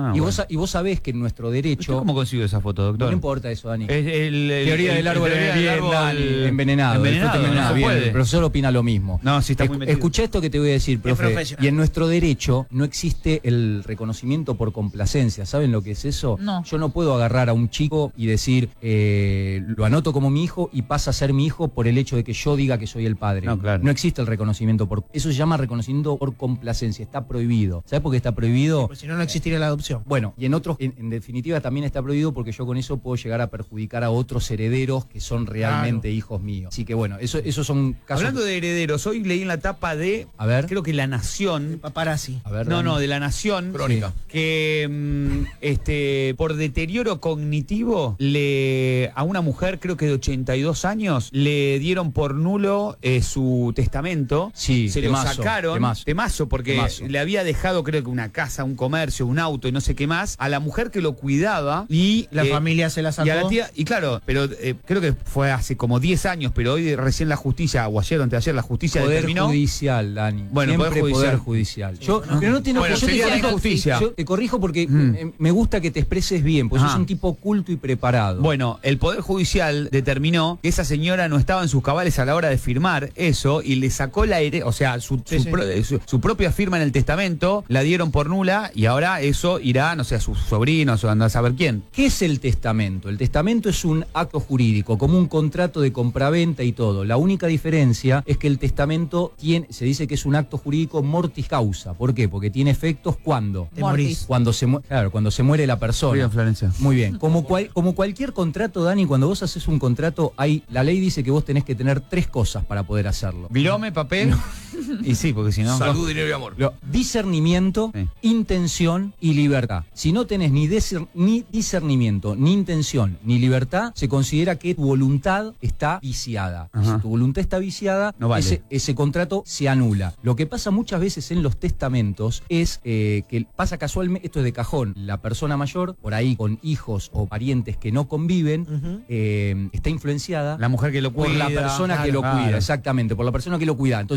Speaker 4: Y vos sabés que en nuestro
Speaker 3: ¿Usted
Speaker 4: derecho...
Speaker 3: cómo consiguió esa foto, doctor?
Speaker 4: No importa eso, Dani.
Speaker 3: Es
Speaker 4: Teoría del árbol envenenado.
Speaker 3: No se
Speaker 4: Bien,
Speaker 3: puede.
Speaker 4: el profesor opina lo mismo.
Speaker 3: No, sí está muy metido.
Speaker 4: Escuchá esto que te voy a decir, profe.
Speaker 6: profesional.
Speaker 4: Y en nuestro derecho no existe el reconocimiento por complacencia. ¿Saben lo que es eso?
Speaker 5: No.
Speaker 4: Yo no puedo agarrar a un chico y decir, lo anoto como mi hijo y pasa a ser mi hijo por el hecho de que yo diga que soy el padre.
Speaker 3: No, claro.
Speaker 4: No existe el reconocimiento por... Eso se llama reconocimiento por complacencia. Está prohibido. ¿Sabes por qué está prohibido?
Speaker 6: Pues si no, no existiría la adopción.
Speaker 4: Bueno, y en otros, en definitiva, también está prohibido porque yo con eso puedo llegar a perjudicar a otros herederos que son realmente hijos míos. Así que bueno, esos son casos...
Speaker 3: Hablando de herederos, hoy leí en la tapa de,
Speaker 4: A ver.
Speaker 3: creo que La Nación,
Speaker 6: Paparazzi.
Speaker 4: A ver,
Speaker 3: no,
Speaker 4: Dani.
Speaker 3: no, de La Nación,
Speaker 1: Crónica.
Speaker 3: que por deterioro cognitivo a una mujer, creo que de 82 años, le dieron por nulo su testamento.
Speaker 4: Sí,
Speaker 3: se
Speaker 4: temazo,
Speaker 3: lo sacaron, temazo, porque
Speaker 4: Temazo.
Speaker 3: le había dejado, creo que una casa, un comercio, un auto y no sé qué más, a la mujer que lo cuidaba y
Speaker 6: La familia se la sacó.
Speaker 3: y a la tía, y claro, pero creo que fue hace como 10 años, pero hoy recién la justicia, o ayer o anteayer, la justicia
Speaker 4: Poder
Speaker 3: determinó.
Speaker 4: judicial, Dani.
Speaker 3: Bueno,
Speaker 4: Siempre
Speaker 3: Poder Judicial.
Speaker 4: Yo, pero no te enojes,
Speaker 3: Bueno,
Speaker 4: yo te
Speaker 3: sería la
Speaker 4: corrijo,
Speaker 3: injusticia.
Speaker 4: yo te corrijo porque me gusta que te expreses bien, porque
Speaker 3: Ajá.
Speaker 4: sos un tipo culto y preparado.
Speaker 3: Bueno, el Poder Judicial determinó que esa señora no estaba en sus cabales a la hora de firmar eso y le sacó o sea, su propia firma en el testamento, la dieron por nula y ahora eso irá, no sé, a sus sobrinos o anda a saber quién.
Speaker 4: ¿Qué es el testamento? El testamento es un acto jurídico, como un contrato de compraventa y todo. La única diferencia es que el testamento se dice que es un acto jurídico mortis causa. ¿Por qué? Porque tiene efectos cuando
Speaker 6: Te morís.
Speaker 4: cuando se muere la persona.
Speaker 3: Bien, Florencia.
Speaker 4: Muy bien. Como cualquier contrato, Dani, cuando vos haces un contrato, la ley dice que vos tenés que tener 3 cosas para poder hacerlo.
Speaker 3: Virome, papel. Y sí, porque si no.
Speaker 1: Salud, dinero y amor.
Speaker 4: Discernimiento,
Speaker 3: Sí.
Speaker 4: intención y libertad. Si no tenés ni discernimiento, ni intención, ni libertad, se considera que tu voluntad está viciada.
Speaker 3: Ajá.
Speaker 4: Si tu voluntad está viciada,
Speaker 3: No vale.
Speaker 4: ese contrato se anula. Lo que pasa muchas veces en los testamentos es que pasa casualmente, esto es de cajón, la persona mayor, por ahí con hijos o parientes que no conviven,
Speaker 6: Ujú.
Speaker 4: está influenciada
Speaker 3: La mujer que lo
Speaker 4: por
Speaker 3: cuida.
Speaker 4: la persona que lo
Speaker 3: Claro.
Speaker 4: cuida, exactamente, por la persona que lo cuida. Entonces, de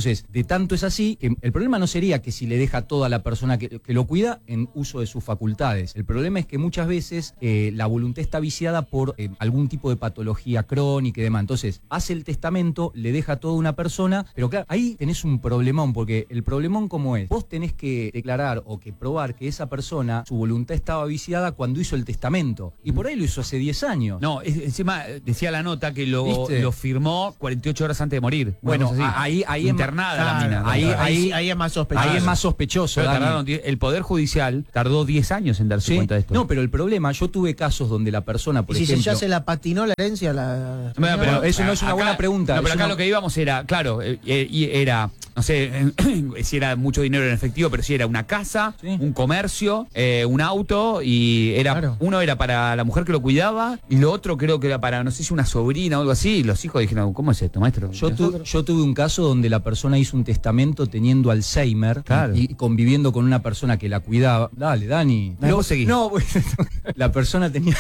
Speaker 4: tanto es así, que el problema no sería que si le deja todo a la persona que lo cuida en uso de sus facultades. El problema es que muchas veces la voluntad está viciada por algún tipo de patología crónica y demás. Entonces, hace el testamento, le deja todo a una persona, pero claro, ahí tenés un problemón, porque el problemón ¿cómo es? Vos tenés que declarar o que probar que esa persona, su voluntad estaba viciada cuando hizo el testamento. Y por ahí lo hizo hace 10 años.
Speaker 3: No, encima decía la nota que lo firmó 48 horas antes de morir.
Speaker 4: Bueno, ahí
Speaker 3: internada la mina.
Speaker 6: Ahí es más sospechoso.
Speaker 4: Ahí es más sospechoso.
Speaker 3: Pero el Poder Judicial tardó 10 años en darse cuenta de esto.
Speaker 4: No, pero el problema, yo tuve casos donde la persona, por ejemplo...
Speaker 6: si ya se la patinó la herencia,
Speaker 4: Pero eso no es una buena pregunta.
Speaker 3: No, pero acá lo que íbamos era, claro, y era, no sé, si era mucho dinero en efectivo, pero si era una casa, un comercio, un auto, y era uno era para la mujer que lo cuidaba, y lo otro creo que era para, no sé si una sobrina o algo así, y los hijos dijeron, ¿cómo es esto, maestro?
Speaker 4: Yo tuve un caso donde la persona hizo un testamento teniendo Alzheimer y conviviendo con una persona que la cuidaba. Dale, Dani.
Speaker 3: Vos seguís.
Speaker 4: No, la persona tenía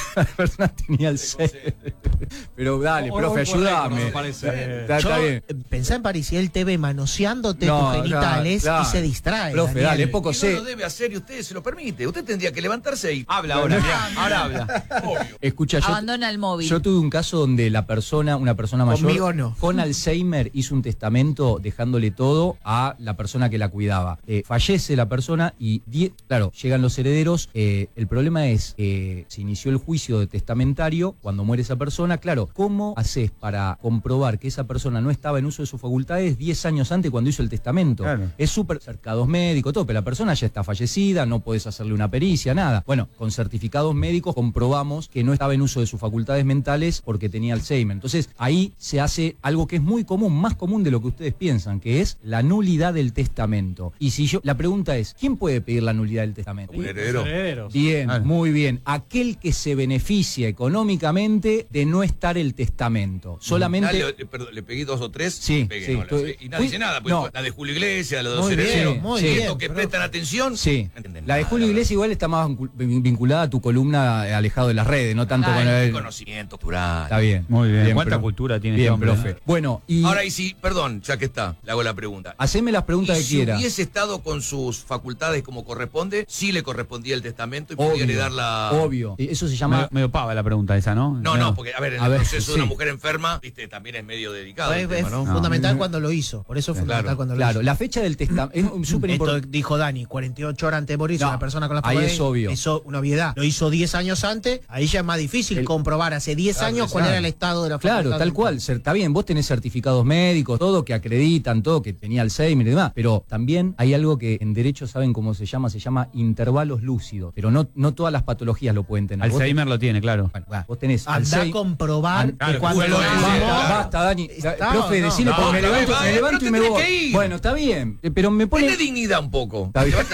Speaker 4: Alzheimer. Pero dale, profe, ayúdame. Está bien.
Speaker 6: Pensá en París, si él te ve manoseándote tus genitales y se distrae.
Speaker 4: Profe,
Speaker 6: Daniel.
Speaker 4: dale, poco sé.
Speaker 1: No lo debe hacer y usted se lo permite. Usted tendría que levantarse y...
Speaker 3: Habla ahora, mirá, ahora habla.
Speaker 4: Escucha,
Speaker 5: Abandona el móvil.
Speaker 4: Yo tuve un caso donde una persona mayor
Speaker 6: Conmigo no.
Speaker 4: con Alzheimer hizo un testamento dejándole todo a la persona que la cuidaba. Fallece la persona y, claro, llegan los herederos. El problema es que se inició el juicio de testamentario cuando muere esa persona. Claro, ¿cómo haces para comprobar que esa persona no estaba en uso de sus facultades 10 años antes cuando hizo el testamento?
Speaker 3: Claro.
Speaker 4: Es súper cercados médicos, todo, pero la persona ya está fallecida, no podés hacerle una pericia, nada. Bueno, con certificados médicos comprobamos que no estaba en uso de sus facultades mentales porque tenía Alzheimer. Entonces, ahí se hace algo que es muy común, más común de lo que ustedes piensan, que es la nulidad del testamento. Y si la pregunta es, ¿quién puede pedir la nulidad del testamento?
Speaker 1: Un heredero.
Speaker 4: Bien, muy bien. Aquel que se beneficia económicamente de no estar el testamento. Solamente...
Speaker 1: Le pegué 2 o 3.
Speaker 4: Sí,
Speaker 1: pegué,
Speaker 4: sí.
Speaker 1: no, y nadie dice nada. Pues, la de Julio Iglesias, la de los herederos.
Speaker 6: Muy bien.
Speaker 1: Estos que prestan atención.
Speaker 4: Sí.
Speaker 1: No entienden
Speaker 4: La de
Speaker 1: nada,
Speaker 4: Julio
Speaker 1: la
Speaker 4: Iglesias igual está más vinculada a tu columna alejado de las redes, no tanto con el...
Speaker 1: conocimiento cultural.
Speaker 4: Está bien.
Speaker 3: Muy bien. ¿Cuánta
Speaker 4: pero-
Speaker 3: cultura tiene
Speaker 4: Bien,
Speaker 3: este hombre?
Speaker 4: profe. Bueno, y...
Speaker 1: Ahora, y si, perdón, ya que está, le hago la pregunta.
Speaker 4: Haceme las preguntas
Speaker 1: ¿Y
Speaker 4: que
Speaker 1: si
Speaker 4: quiera.
Speaker 1: hubiese estado con sus facultades como corresponde, sí le correspondía el testamento y podía heredar la...
Speaker 4: Obvio. Eso se llama...
Speaker 3: Medio pava la pregunta esa, ¿no?
Speaker 1: No, porque, a ver, en
Speaker 4: A
Speaker 1: el
Speaker 4: ver,
Speaker 1: proceso de
Speaker 4: sí.
Speaker 1: una mujer enferma, viste, también es medio delicado el
Speaker 6: Es
Speaker 1: tema, ¿no?
Speaker 6: fundamental cuando lo hizo. Por eso es fundamental cuando lo
Speaker 4: Claro,
Speaker 6: hizo.
Speaker 4: la fecha del testamento es súper
Speaker 6: Esto
Speaker 4: importante.
Speaker 6: dijo Dani, 48 horas antes de morir,
Speaker 4: No,
Speaker 6: una persona con la
Speaker 4: ahí
Speaker 6: facultad
Speaker 4: es obvio.
Speaker 6: Eso una obviedad. Lo hizo 10 años antes, ahí ya es más difícil comprobar hace 10 años cuál era el estado de la facultad.
Speaker 4: Claro, tal cual. Está bien, vos tenés certificados médicos, todo que acreditan, todo que tenía Alzheimer y demás, pero también hay algo que en derecho saben cómo se llama intervalos lúcidos, pero no todas las patologías lo pueden tener.
Speaker 3: Alzheimer lo tiene, claro.
Speaker 4: Vos tenés
Speaker 6: Andá a
Speaker 4: Alzheimer.
Speaker 6: comprobar que cuando
Speaker 1: bueno,
Speaker 6: lo
Speaker 4: Basta, Dani.
Speaker 6: Está,
Speaker 4: Profe,
Speaker 6: no,
Speaker 4: decile,
Speaker 1: no,
Speaker 4: porque
Speaker 1: no,
Speaker 4: me
Speaker 1: pero
Speaker 4: levanto y me
Speaker 1: tenés
Speaker 4: voy.
Speaker 1: que ir.
Speaker 4: Bueno, está bien, pero me pone...
Speaker 1: Tiene dignidad un poco.
Speaker 4: Está bien.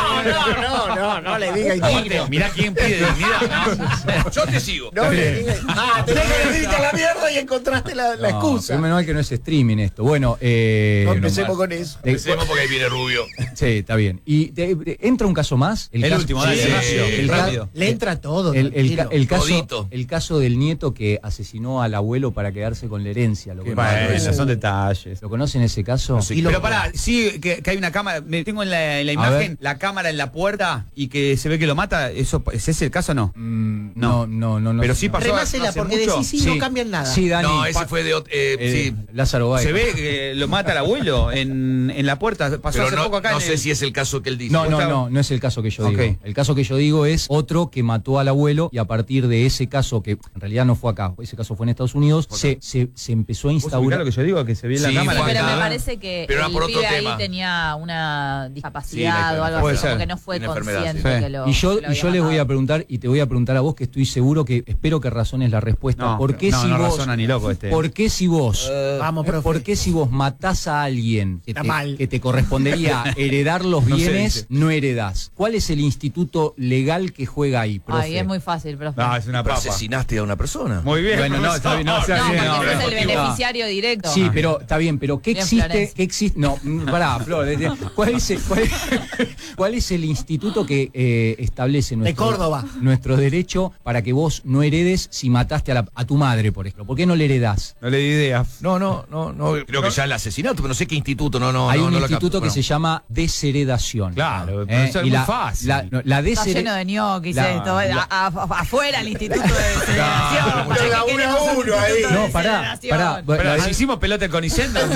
Speaker 6: no le diga indigno.
Speaker 3: Mirá quién pide dignidad.
Speaker 1: Yo te sigo.
Speaker 6: No le diga. Tenés que irte a la mierda y encontraste la excusa.
Speaker 4: Menos mal que no es streaming esto. Bueno,
Speaker 6: No empecemos con eso.
Speaker 1: Empecemos porque ahí viene Rubio.
Speaker 4: Sí, está bien. Y entra un caso más.
Speaker 3: El
Speaker 4: caso-
Speaker 3: último, dale,
Speaker 1: Sí,
Speaker 3: rápido.
Speaker 1: rápido.
Speaker 6: Le entra todo.
Speaker 4: El
Speaker 6: tranquilo.
Speaker 4: caso del nieto que asesinó al abuelo para quedarse con la herencia. ¿Lo conocen?
Speaker 3: Bueno, son detalles.
Speaker 4: ¿Lo conocen ese caso?
Speaker 3: Pero pará, sí que hay una cámara, tengo en la imagen la cámara en la puerta y que se ve que lo mata, ¿eso es ese el caso o no?
Speaker 4: No.
Speaker 3: Pero sí pasó
Speaker 6: Remásela
Speaker 3: hace
Speaker 6: porque
Speaker 3: mucho.
Speaker 6: decís sí, no cambian nada.
Speaker 4: Sí, Dani.
Speaker 1: No, ese fue de otro. Sí.
Speaker 4: Lázaro Báez.
Speaker 3: Se ve que lo mata el abuelo en la puerta, pasó
Speaker 1: Pero
Speaker 3: hace poco acá.
Speaker 1: no sé si es el caso que él dice.
Speaker 4: No es el caso que yo digo.
Speaker 3: Ok.
Speaker 4: El caso que yo digo es otro que mató al abuelo y a partir de ese caso, que en realidad no fue acá, ese caso fue en Estados Unidos, se empezó a
Speaker 3: ¿Vos ubicás
Speaker 4: instaurar...
Speaker 3: lo que yo digo? Que se ve en la
Speaker 1: Sí,
Speaker 3: cámara.
Speaker 1: Juan,
Speaker 5: Pero me
Speaker 1: Ah.
Speaker 5: parece que
Speaker 1: Pero era
Speaker 5: el
Speaker 1: por otro
Speaker 5: pibe ahí
Speaker 1: tema.
Speaker 5: tenía una
Speaker 1: Sí,
Speaker 5: discapacidad o algo
Speaker 3: puede
Speaker 5: así,
Speaker 3: ser.
Speaker 5: como que no fue
Speaker 1: Tiene enfermedad,
Speaker 5: consciente
Speaker 3: sí.
Speaker 5: que lo
Speaker 4: Y yo
Speaker 5: que lo había
Speaker 4: les voy a
Speaker 5: matado.
Speaker 4: preguntar, y te voy a preguntar a vos, que estoy seguro que espero que razones la respuesta.
Speaker 3: No,
Speaker 4: ¿Por qué
Speaker 3: no,
Speaker 4: si
Speaker 3: no
Speaker 4: vos,
Speaker 3: razona ni loco este.
Speaker 4: ¿Por qué si vos,
Speaker 6: Vamos, profe.
Speaker 4: por qué si vos matás a alguien
Speaker 6: Está mal.
Speaker 4: que te correspondería heredar los
Speaker 3: No se
Speaker 4: bienes,
Speaker 3: dice.
Speaker 4: no heredás? ¿Cuál es el instituto legal que juega ahí, profe?
Speaker 5: Ay, es muy fácil, profe.
Speaker 3: No, es una
Speaker 1: Pero
Speaker 3: papa.
Speaker 1: asesinaste a una persona.
Speaker 3: Muy bien.
Speaker 4: Bueno, no, está bien, no, o sea,
Speaker 5: No,
Speaker 4: sí,
Speaker 5: porque
Speaker 4: no,
Speaker 5: ese es
Speaker 4: no,
Speaker 5: el beneficiario directo.
Speaker 4: Sí, pero está bien, pero ¿qué
Speaker 5: Bien,
Speaker 4: existe,
Speaker 5: Florencia.
Speaker 4: qué existe? No, pará, Flor. ¿Cuál es el instituto que establece
Speaker 6: De Córdoba.
Speaker 4: nuestro derecho para que vos no heredes si mataste a tu madre, por ejemplo? ¿Por qué no le heredás?
Speaker 3: No le di idea.
Speaker 1: No, creo que ya el asesinato, pero no sé qué instituto, no.
Speaker 4: Hay un
Speaker 1: no lo
Speaker 4: instituto
Speaker 1: capto.
Speaker 4: que se llama desheredación.
Speaker 3: Claro, pero eso es
Speaker 4: y
Speaker 3: muy fácil.
Speaker 4: La
Speaker 5: Está lleno de ñoquis esto. Afuera el instituto de desheredación. ¿Para qué queremos un instituto de
Speaker 4: No, pará.
Speaker 5: desheredación?
Speaker 3: Pero si hicimos pelota el Conicet, no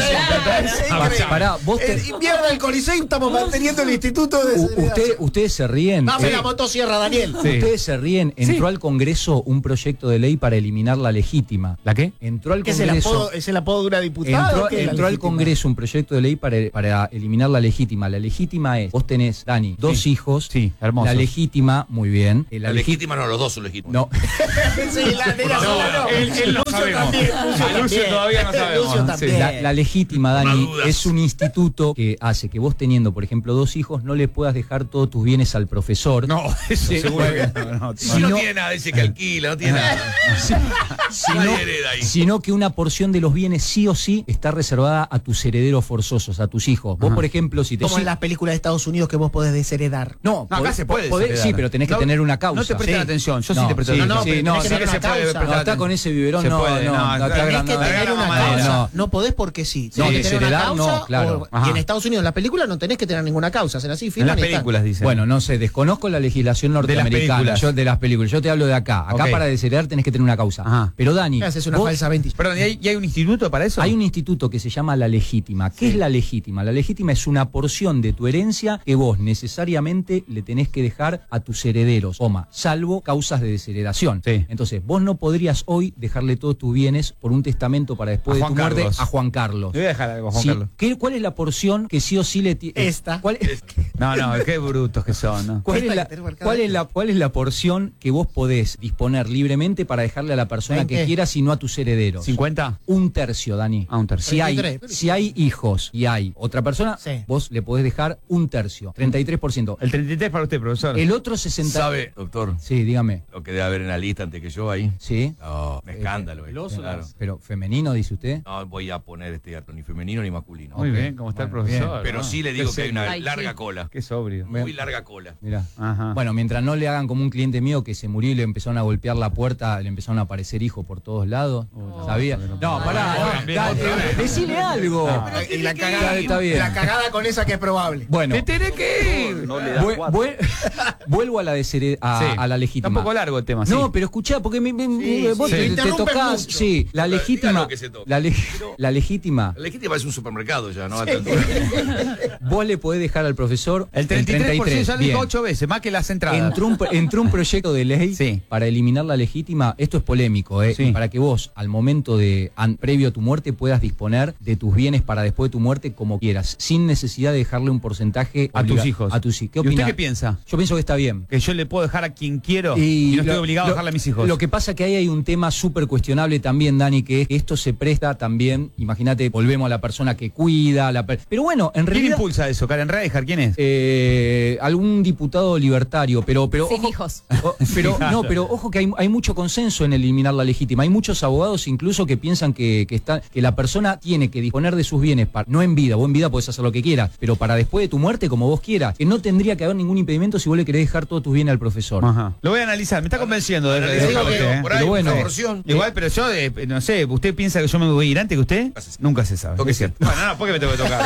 Speaker 4: Pará, vos
Speaker 6: Invierno del Coliseo estamos manteniendo el instituto de
Speaker 4: ustedes se ríen.
Speaker 6: Dame la motosierra, Daniel.
Speaker 3: Sí.
Speaker 4: Ustedes se ríen. Entró al Congreso un proyecto de ley para eliminar la legítima.
Speaker 3: ¿La qué?
Speaker 4: Entró al
Speaker 6: ¿Qué
Speaker 4: Congreso.
Speaker 6: es el apodo de una diputada?
Speaker 4: Entró al Congreso un proyecto de ley para eliminar la legítima. La legítima es, vos tenés, Dani, dos hijos.
Speaker 3: Sí, hermosos.
Speaker 4: La legítima, muy bien.
Speaker 1: La legítima no, los dos son legítimos.
Speaker 4: No.
Speaker 6: Sí, la nena sola no.
Speaker 3: Él no sabemos. A Lucio todavía no sabemos.
Speaker 6: Lucio también.
Speaker 4: La legítima, Dani,
Speaker 1: Más dudas.
Speaker 4: es un instituto que hace que vos teniendo, por ejemplo, dos hijos, no le puedas dejar todos tus bienes al profesor.
Speaker 3: No, eso
Speaker 4: Sí,
Speaker 3: seguro
Speaker 4: bueno.
Speaker 3: que no.
Speaker 1: Si no tiene nada, dice que alquila, no tiene nada. Nadie hereda ahí.
Speaker 4: Sino que una porción de los bienes sí o sí está reservada a tus herederos forzosos, a tus hijos. Vos, por ejemplo, si te...
Speaker 6: Como en las películas de Estados Unidos que vos podés desheredar.
Speaker 4: No,
Speaker 3: acá se puede
Speaker 4: podés,
Speaker 3: desheredar.
Speaker 4: sí, pero tenés que
Speaker 3: No,
Speaker 4: tener una causa.
Speaker 3: No te prestan
Speaker 4: Sí.
Speaker 3: atención, yo sí
Speaker 4: No,
Speaker 3: te presto
Speaker 4: sí,
Speaker 3: atención.
Speaker 6: pero
Speaker 4: no,
Speaker 6: tenés que
Speaker 4: sí
Speaker 6: tener
Speaker 4: que
Speaker 6: una causa.
Speaker 4: No, está con ese biberón,
Speaker 3: Se
Speaker 4: no,
Speaker 3: puede,
Speaker 4: no,
Speaker 3: no,
Speaker 4: no te
Speaker 3: tenés
Speaker 6: Tenés
Speaker 4: hagas
Speaker 6: que
Speaker 4: nada.
Speaker 6: tener una
Speaker 3: no,
Speaker 6: causa.
Speaker 4: no.
Speaker 6: No podés porque sí.
Speaker 4: No,
Speaker 6: Tenés que tener una
Speaker 4: desheredar, no,
Speaker 6: causa.
Speaker 4: claro.
Speaker 6: Y
Speaker 3: Ajá.
Speaker 6: en Estados Unidos, en las películas, no tenés que tener ninguna causa. Hacen así,
Speaker 3: En
Speaker 6: firman
Speaker 3: las
Speaker 6: y están.
Speaker 3: películas dicen.
Speaker 4: Bueno, no sé, desconozco la legislación norteamericana.
Speaker 3: películas.
Speaker 4: Yo de las películas. Yo te hablo de acá. Acá
Speaker 3: Ok.
Speaker 4: para desheredar tenés que tener una causa.
Speaker 3: Ajá.
Speaker 4: Pero Dani,
Speaker 6: Haces una
Speaker 4: vos-
Speaker 6: falsa 20.
Speaker 3: Perdón, ¿y hay un instituto para eso?
Speaker 4: hay un instituto que se llama la legítima. ¿Qué es la legítima? La legítima es una porción de tu herencia que vos necesariamente le tenés que dejar a tus herederos, salvo causas de desheredación.
Speaker 3: Sí.
Speaker 4: Entonces, vos no podrías hoy dejarle todos tus bienes por un testamento para después
Speaker 3: A
Speaker 4: de
Speaker 3: Juan
Speaker 4: tu muerte
Speaker 3: Carlos.
Speaker 4: a Juan Carlos.
Speaker 3: Le voy a dejar algo a Juan
Speaker 4: Sí.
Speaker 3: Carlos.
Speaker 4: ¿Cuál es la porción que sí o sí le tiene?
Speaker 6: Esta.
Speaker 4: ¿Cuál es
Speaker 3: Qué brutos que son, ¿no?
Speaker 4: ¿Cuál es, cuál es la porción que vos podés disponer libremente para dejarle a la persona
Speaker 6: 20.
Speaker 4: que quieras y no a tus herederos?
Speaker 3: ¿50?
Speaker 4: Un tercio, Dani.
Speaker 3: Ah, un tercio.
Speaker 4: Si hay hijos y hay otra persona,
Speaker 6: Sí.
Speaker 4: vos le podés dejar un tercio, 33%.
Speaker 3: El 33 para usted, profesor.
Speaker 4: El otro 60%.
Speaker 1: ¿Sabe, doctor,
Speaker 4: Sí, dígame.
Speaker 1: lo que debe haber en la lista antes que yo ahí?
Speaker 4: Sí.
Speaker 1: No, un escándalo. Claro.
Speaker 4: Pero femenino, dice usted.
Speaker 1: No voy a poner ni femenino ni masculino.
Speaker 3: Muy bien, ¿cómo está el
Speaker 4: Bueno,
Speaker 3: profesor?
Speaker 1: Pero
Speaker 3: ¿no?
Speaker 1: sí le digo
Speaker 3: Qué
Speaker 1: que hay una
Speaker 5: Ay,
Speaker 1: larga
Speaker 5: sí.
Speaker 1: cola.
Speaker 3: Qué sobrio.
Speaker 1: Muy larga cola.
Speaker 4: Mirá.
Speaker 3: Ajá.
Speaker 4: Bueno, mientras no le hagan como un cliente mío que se murió y le empezaron a golpear la puerta, le empezaron a aparecer hijos por todos lados. ¿Sabía? No, pará, decile algo.
Speaker 6: Y la
Speaker 4: Está
Speaker 6: cagada,
Speaker 4: bien.
Speaker 6: la cagada con esa que es probable.
Speaker 4: Bueno,
Speaker 3: ¡Te tenés que ir!
Speaker 4: vuelvo a la
Speaker 3: Sí.
Speaker 4: a la legítima.
Speaker 3: Está un poco largo el tema,
Speaker 4: No,
Speaker 3: sí.
Speaker 4: pero escuchá, porque vos
Speaker 3: sí.
Speaker 4: te
Speaker 6: Interrumpen
Speaker 4: tocás.
Speaker 6: mucho.
Speaker 4: Sí, la
Speaker 1: Diga
Speaker 4: legítima.
Speaker 1: lo que se toca.
Speaker 4: La legítima.
Speaker 1: La legítima es un supermercado ya, ¿no? A esta altura.
Speaker 4: Vos le podés dejar al profesor
Speaker 3: El 33% ya lo
Speaker 4: Bien.
Speaker 3: dijo 8 veces, más que las entradas.
Speaker 4: Entró un proyecto de ley
Speaker 3: Sí.
Speaker 4: para eliminar la legítima. Esto es polémico,
Speaker 3: Sí.
Speaker 4: para que vos, al momento previo a tu muerte, puedas disponer de tus bienes para después de tu muerte como quieras, sin necesidad de dejarle un porcentaje
Speaker 3: A tus hijos.
Speaker 4: A tus hijos. ¿Qué
Speaker 3: ¿Y usted
Speaker 4: opina?
Speaker 3: qué piensa?
Speaker 4: Yo pienso que está bien.
Speaker 3: Que yo le puedo dejar a quien quiero y no estoy obligado a dejarle a mis hijos.
Speaker 4: Lo que pasa es que ahí hay un tema súper cuestionable también, Dani, que es que esto se presta también, imagínate, volvemos a la persona que cuida, pero bueno, en
Speaker 3: ¿Quién
Speaker 4: realidad...
Speaker 3: impulsa eso? ¿Karen Reichert? ¿Quién es?
Speaker 4: Algún diputado libertario, pero
Speaker 5: Sin
Speaker 4: ojo,
Speaker 5: hijos.
Speaker 4: pero no, pero ojo que hay mucho consenso en eliminar la legítima. Hay muchos abogados incluso que piensan que la persona tiene que disponer de sus bienes, no en vida, vos en vida podés hacer lo que quieras, pero para después de tu muerte, como vos quieras, que no tendría que haber ningún impedimento si vos le querés dejar todos tus bienes al profesor.
Speaker 3: Ajá. Lo voy a analizar, me está convenciendo de
Speaker 1: Digo
Speaker 3: dejarlo
Speaker 1: que
Speaker 3: usted, ¿eh?
Speaker 1: por ahí
Speaker 4: Pero bueno,
Speaker 1: una porción.
Speaker 3: Igual, pero yo, no sé, ¿usted piensa que yo me voy a ir antes que usted? Nunca se sabe.
Speaker 1: Toque
Speaker 3: Es cierto. Bueno, no, ¿por qué me tengo que tocar?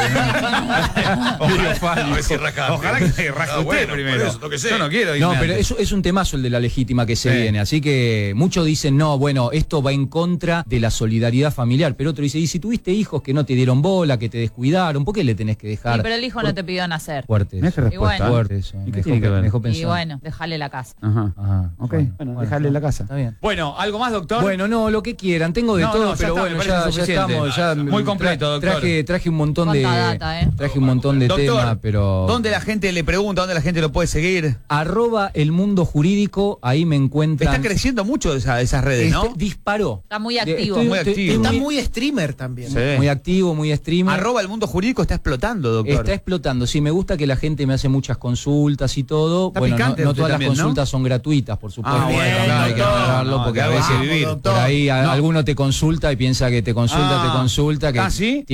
Speaker 1: A ver si raja.
Speaker 3: Ojalá que raje
Speaker 1: Ah,
Speaker 3: usted
Speaker 1: bueno,
Speaker 3: primero.
Speaker 1: por eso, tóquese.
Speaker 3: Yo no quiero irme
Speaker 4: No, pero
Speaker 3: antes.
Speaker 4: eso es un temazo el de la legítima que se
Speaker 3: Sí.
Speaker 4: viene. Así que muchos dicen, no, bueno, esto va en contra de la solidaridad familiar. Pero otro dice, y si tuviste hijos que no te dieron bola, que te descuidaron, ¿por qué le tenés que dejar?
Speaker 5: Sí, pero el hijo no te pidió nacer.
Speaker 4: Fuerte.
Speaker 3: Mirá qué
Speaker 4: eso.
Speaker 3: respuesta.
Speaker 5: bueno.
Speaker 4: Fuerte eso.
Speaker 3: ¿Y qué
Speaker 4: Me
Speaker 3: tiene que ver?
Speaker 4: dejó
Speaker 5: Y
Speaker 4: pensando.
Speaker 5: bueno, dejale la casa.
Speaker 3: Ajá.
Speaker 4: Ajá.
Speaker 3: Ok. Bueno, dejarle
Speaker 4: bueno,
Speaker 3: la casa.
Speaker 4: Está bien.
Speaker 3: Bueno, ¿algo más, doctor?
Speaker 4: Bueno, no, lo que quieran, tengo de
Speaker 3: No,
Speaker 4: todo,
Speaker 3: no, ya
Speaker 4: pero
Speaker 3: está,
Speaker 4: bueno,
Speaker 3: me
Speaker 4: ya
Speaker 3: parece suficiente.
Speaker 4: estamos, ya
Speaker 3: Muy completo, doctor.
Speaker 4: Traje un montón de
Speaker 5: Cuánta data,
Speaker 4: traje un montón de
Speaker 3: Doctor,
Speaker 4: temas, pero
Speaker 3: ¿dónde la gente le pregunta, dónde la gente lo puede seguir?
Speaker 4: @el mundo jurídico, ahí me encuentran.
Speaker 3: Está creciendo mucho esas redes, ¿no?
Speaker 4: Disparó.
Speaker 5: Está muy activo.
Speaker 3: Muy activo.
Speaker 6: Está muy streamer también.
Speaker 3: Sí.
Speaker 4: muy activo, muy streamer.
Speaker 3: @el mundo jurídico está explotando, doctor.
Speaker 4: Está explotando. Sí, me gusta que la gente me hace muchas consultas y todo.
Speaker 3: Está
Speaker 4: Bueno,
Speaker 3: picante
Speaker 4: no
Speaker 3: usted
Speaker 4: todas
Speaker 3: también,
Speaker 4: las
Speaker 3: ¿no?
Speaker 4: consultas son gratuitas, por supuesto.
Speaker 3: Ah, bueno,
Speaker 4: También hay que
Speaker 6: doctor.
Speaker 4: aclararlo,
Speaker 3: No,
Speaker 4: porque a
Speaker 3: vamos,
Speaker 4: veces
Speaker 3: doctor.
Speaker 4: por ahí alguno te consulta y piensa que te consulta,
Speaker 3: Ah.
Speaker 4: que
Speaker 3: ¿Ah, sí?
Speaker 4: tiene gastos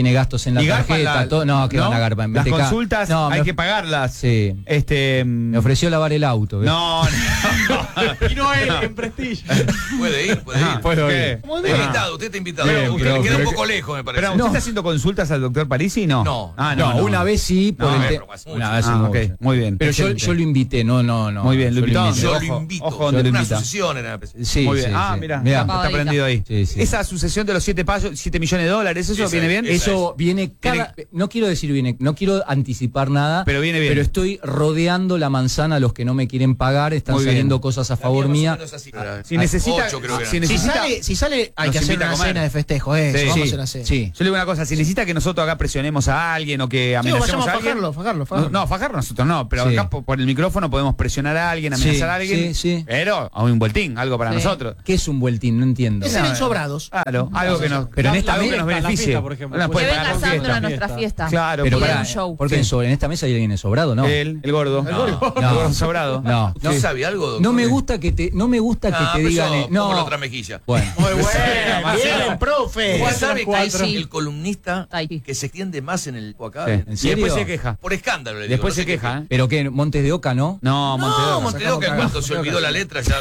Speaker 4: datos en la
Speaker 3: Y garpan
Speaker 4: tarjeta, todo. No, que van a garpar.
Speaker 3: Las
Speaker 4: BTK.
Speaker 3: consultas
Speaker 4: No,
Speaker 3: hay
Speaker 4: me-
Speaker 3: que pagarlas.
Speaker 4: Sí. Me ofreció lavar el auto. ¿ves?
Speaker 3: No,
Speaker 6: Y no él, en Prestige.
Speaker 1: Puede ir, puede ir.
Speaker 3: ¿Puedo
Speaker 4: ir.
Speaker 1: Está invitado, usted está invitado.
Speaker 3: Bien,
Speaker 1: Usted
Speaker 3: pero-
Speaker 1: le queda un
Speaker 3: pero-
Speaker 1: poco lejos, me parece.
Speaker 3: Pero, ¿usted está haciendo consultas al doctor Parisi? No.
Speaker 1: No.
Speaker 3: Ah,
Speaker 4: No, una vez sí, por
Speaker 3: No,
Speaker 4: el
Speaker 1: pero hace mucho.
Speaker 4: una vez
Speaker 3: Ah, ok, muy bien.
Speaker 4: Pero yo
Speaker 3: Excelente.
Speaker 4: lo invité, no.
Speaker 3: Muy bien, lo
Speaker 4: yo
Speaker 3: invitó.
Speaker 4: invité.
Speaker 1: Yo
Speaker 3: Ojo,
Speaker 1: lo invito.
Speaker 3: ojo donde lo
Speaker 1: Una
Speaker 3: invita.
Speaker 1: asociación era.
Speaker 4: Sí,
Speaker 3: Muy bien.
Speaker 4: sí,
Speaker 3: Ah,
Speaker 4: sí.
Speaker 3: mira,
Speaker 4: Mirá.
Speaker 3: está prendido ahí.
Speaker 4: Sí, sí.
Speaker 3: Esa sucesión de los 7 millones de dólares, ¿eso
Speaker 1: Esa
Speaker 3: viene
Speaker 1: es,
Speaker 3: bien?
Speaker 1: esa
Speaker 4: Eso viene no quiero decir viene, no quiero anticipar nada,
Speaker 3: Pero viene bien.
Speaker 4: Pero estoy rodeando la manzana a los que no me quieren pagar, están
Speaker 3: Muy bien.
Speaker 4: saliendo cosas a favor mía.
Speaker 3: Si necesita,
Speaker 1: Ocho, creo que
Speaker 3: si
Speaker 1: era.
Speaker 3: necesita,
Speaker 6: Si sale, hay
Speaker 3: nos
Speaker 6: que hacer
Speaker 3: invita a
Speaker 6: una
Speaker 3: comer.
Speaker 6: cena de festejo,
Speaker 3: Sí,
Speaker 6: vamos
Speaker 3: sí,
Speaker 6: a hacer una cena.
Speaker 4: Sí.
Speaker 3: Yo le digo una cosa, si necesita que nosotros acá presionemos a alguien o que
Speaker 6: Sí,
Speaker 3: amenacemos
Speaker 6: vayamos
Speaker 3: a
Speaker 6: a
Speaker 3: alguien.
Speaker 6: fajarlo.
Speaker 3: No, fajarlo nosotros no, pero
Speaker 4: Sí.
Speaker 3: acá por el micrófono podemos presionar a alguien, amenazar
Speaker 4: Sí,
Speaker 3: a alguien.
Speaker 4: sí, sí.
Speaker 3: Pero a un vueltín, algo para
Speaker 5: Sí.
Speaker 3: nosotros.
Speaker 4: ¿Qué es un vueltín? No entiendo.
Speaker 6: Es en el Sobrados.
Speaker 3: Claro, algo que nos,
Speaker 4: Pero en esta
Speaker 3: algo que
Speaker 4: mesa,
Speaker 3: nos
Speaker 7: la
Speaker 3: beneficie.
Speaker 7: fiesta, por ejemplo.
Speaker 3: Bueno,
Speaker 7: Puede
Speaker 5: Que
Speaker 3: puede
Speaker 5: venga
Speaker 3: pagar la
Speaker 5: Sandro a
Speaker 3: fiesta.
Speaker 5: nuestra fiesta.
Speaker 3: Claro,
Speaker 4: Pero
Speaker 5: Y de
Speaker 4: pará,
Speaker 5: un show.
Speaker 4: porque en esta mesa hay alguien sobrado, ¿no?
Speaker 3: Él, el gordo.
Speaker 1: No.
Speaker 3: El gordo sobrado.
Speaker 4: No.
Speaker 1: ¿No
Speaker 3: Sí.
Speaker 1: sabe algo, doctor?
Speaker 4: No me gusta que te
Speaker 1: pero
Speaker 4: digan.
Speaker 1: yo
Speaker 4: No.
Speaker 1: pongo la otra mejilla.
Speaker 4: Bueno.
Speaker 6: Muy bueno, bien, profe.
Speaker 1: ¿Usted sabe que hay
Speaker 5: cuatro.
Speaker 1: el columnista
Speaker 5: Taipi.
Speaker 1: que se extiende más en el acá?
Speaker 3: Sí.
Speaker 4: ¿En
Speaker 3: Y
Speaker 4: serio?
Speaker 3: después se queja.
Speaker 1: Por escándalo, le digo.
Speaker 3: Después
Speaker 1: no
Speaker 3: se
Speaker 1: sé qué
Speaker 3: queja, ¿eh?
Speaker 4: ¿Pero qué? ¿Montes de Oca, no?
Speaker 3: No,
Speaker 1: No,
Speaker 3: Montevideo.
Speaker 1: Montevideo que en cuanto se olvidó la letra ya.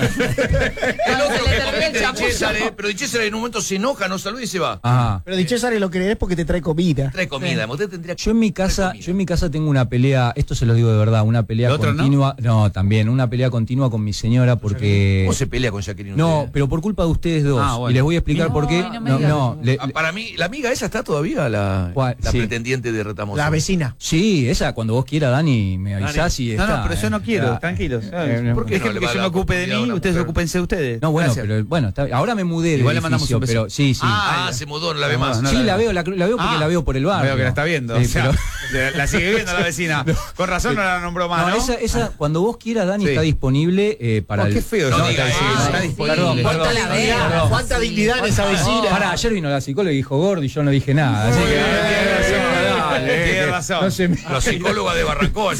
Speaker 1: El
Speaker 5: No,
Speaker 1: otro
Speaker 5: se le
Speaker 1: que
Speaker 5: terminó el
Speaker 1: compite Di
Speaker 5: chamullo.
Speaker 1: César, pero Di César en un momento se enoja, no saluda y se va.
Speaker 4: Ajá.
Speaker 6: Pero Di César lo creerás porque te trae comida.
Speaker 1: Trae comida, usted tendría que.
Speaker 4: Yo en mi casa tengo una pelea, esto se lo digo de verdad, una pelea
Speaker 3: ¿Lo otro no?
Speaker 4: continua. No, también, una pelea continua con mi señora porque.
Speaker 1: ¿Cómo se pelea con Jacqueline?
Speaker 4: No,
Speaker 1: usted?
Speaker 4: pero por culpa de ustedes dos.
Speaker 3: Ah, bueno.
Speaker 4: Y les voy a explicar por qué.
Speaker 5: no me digas.
Speaker 1: Para mí, la amiga esa está todavía, la
Speaker 4: ¿Cuál? Sí.
Speaker 1: pretendiente de Retamoso.
Speaker 6: La vecina.
Speaker 4: Sí, esa cuando vos quieras, Dani, me avisás y
Speaker 3: No,
Speaker 4: está.
Speaker 3: no, pero yo no quiero,
Speaker 4: Ah,
Speaker 3: tranquilos.
Speaker 1: Porque
Speaker 3: Déjenme
Speaker 1: no le
Speaker 3: que
Speaker 1: va a
Speaker 3: yo me
Speaker 1: dar
Speaker 3: ocupe de
Speaker 1: oportunidad a
Speaker 3: mí,
Speaker 1: una
Speaker 3: ustedes
Speaker 1: mujer.
Speaker 3: ocúpense de ustedes.
Speaker 4: No, bueno,
Speaker 3: Gracias.
Speaker 4: pero bueno, ahora me mudé del
Speaker 3: Igual le mandamos
Speaker 4: edificio,
Speaker 3: un beso.
Speaker 4: pero sí, sí.
Speaker 1: Ah, se mudó, no la ve más.
Speaker 3: no,
Speaker 4: sí,
Speaker 3: no,
Speaker 4: la
Speaker 3: no.
Speaker 4: veo, la veo porque
Speaker 3: Ah,
Speaker 4: la veo por el barrio.
Speaker 3: Veo que la está viendo.
Speaker 4: Sí,
Speaker 3: o sea,
Speaker 4: pero-
Speaker 3: la sigue viendo la vecina. Con razón no la nombró más, ¿no?
Speaker 4: esa, cuando vos quieras, Dani,
Speaker 3: Sí.
Speaker 4: está disponible para
Speaker 3: Oh,
Speaker 4: el.
Speaker 3: qué feo.
Speaker 1: No
Speaker 3: ¿no?
Speaker 1: diga
Speaker 3: Está
Speaker 1: eso.
Speaker 3: diciendo, está
Speaker 5: Sí.
Speaker 3: disponible.
Speaker 4: Perdón,
Speaker 5: Cuánta
Speaker 4: perdón.
Speaker 5: la vea.
Speaker 6: Cuánta
Speaker 5: Sí.
Speaker 6: dignidad en esa vecina.
Speaker 4: Pará, ayer vino la psicóloga y dijo gordo y yo no dije nada. Así que.
Speaker 3: Tiene razón.
Speaker 4: No se me-
Speaker 1: La psicóloga de Barrancón.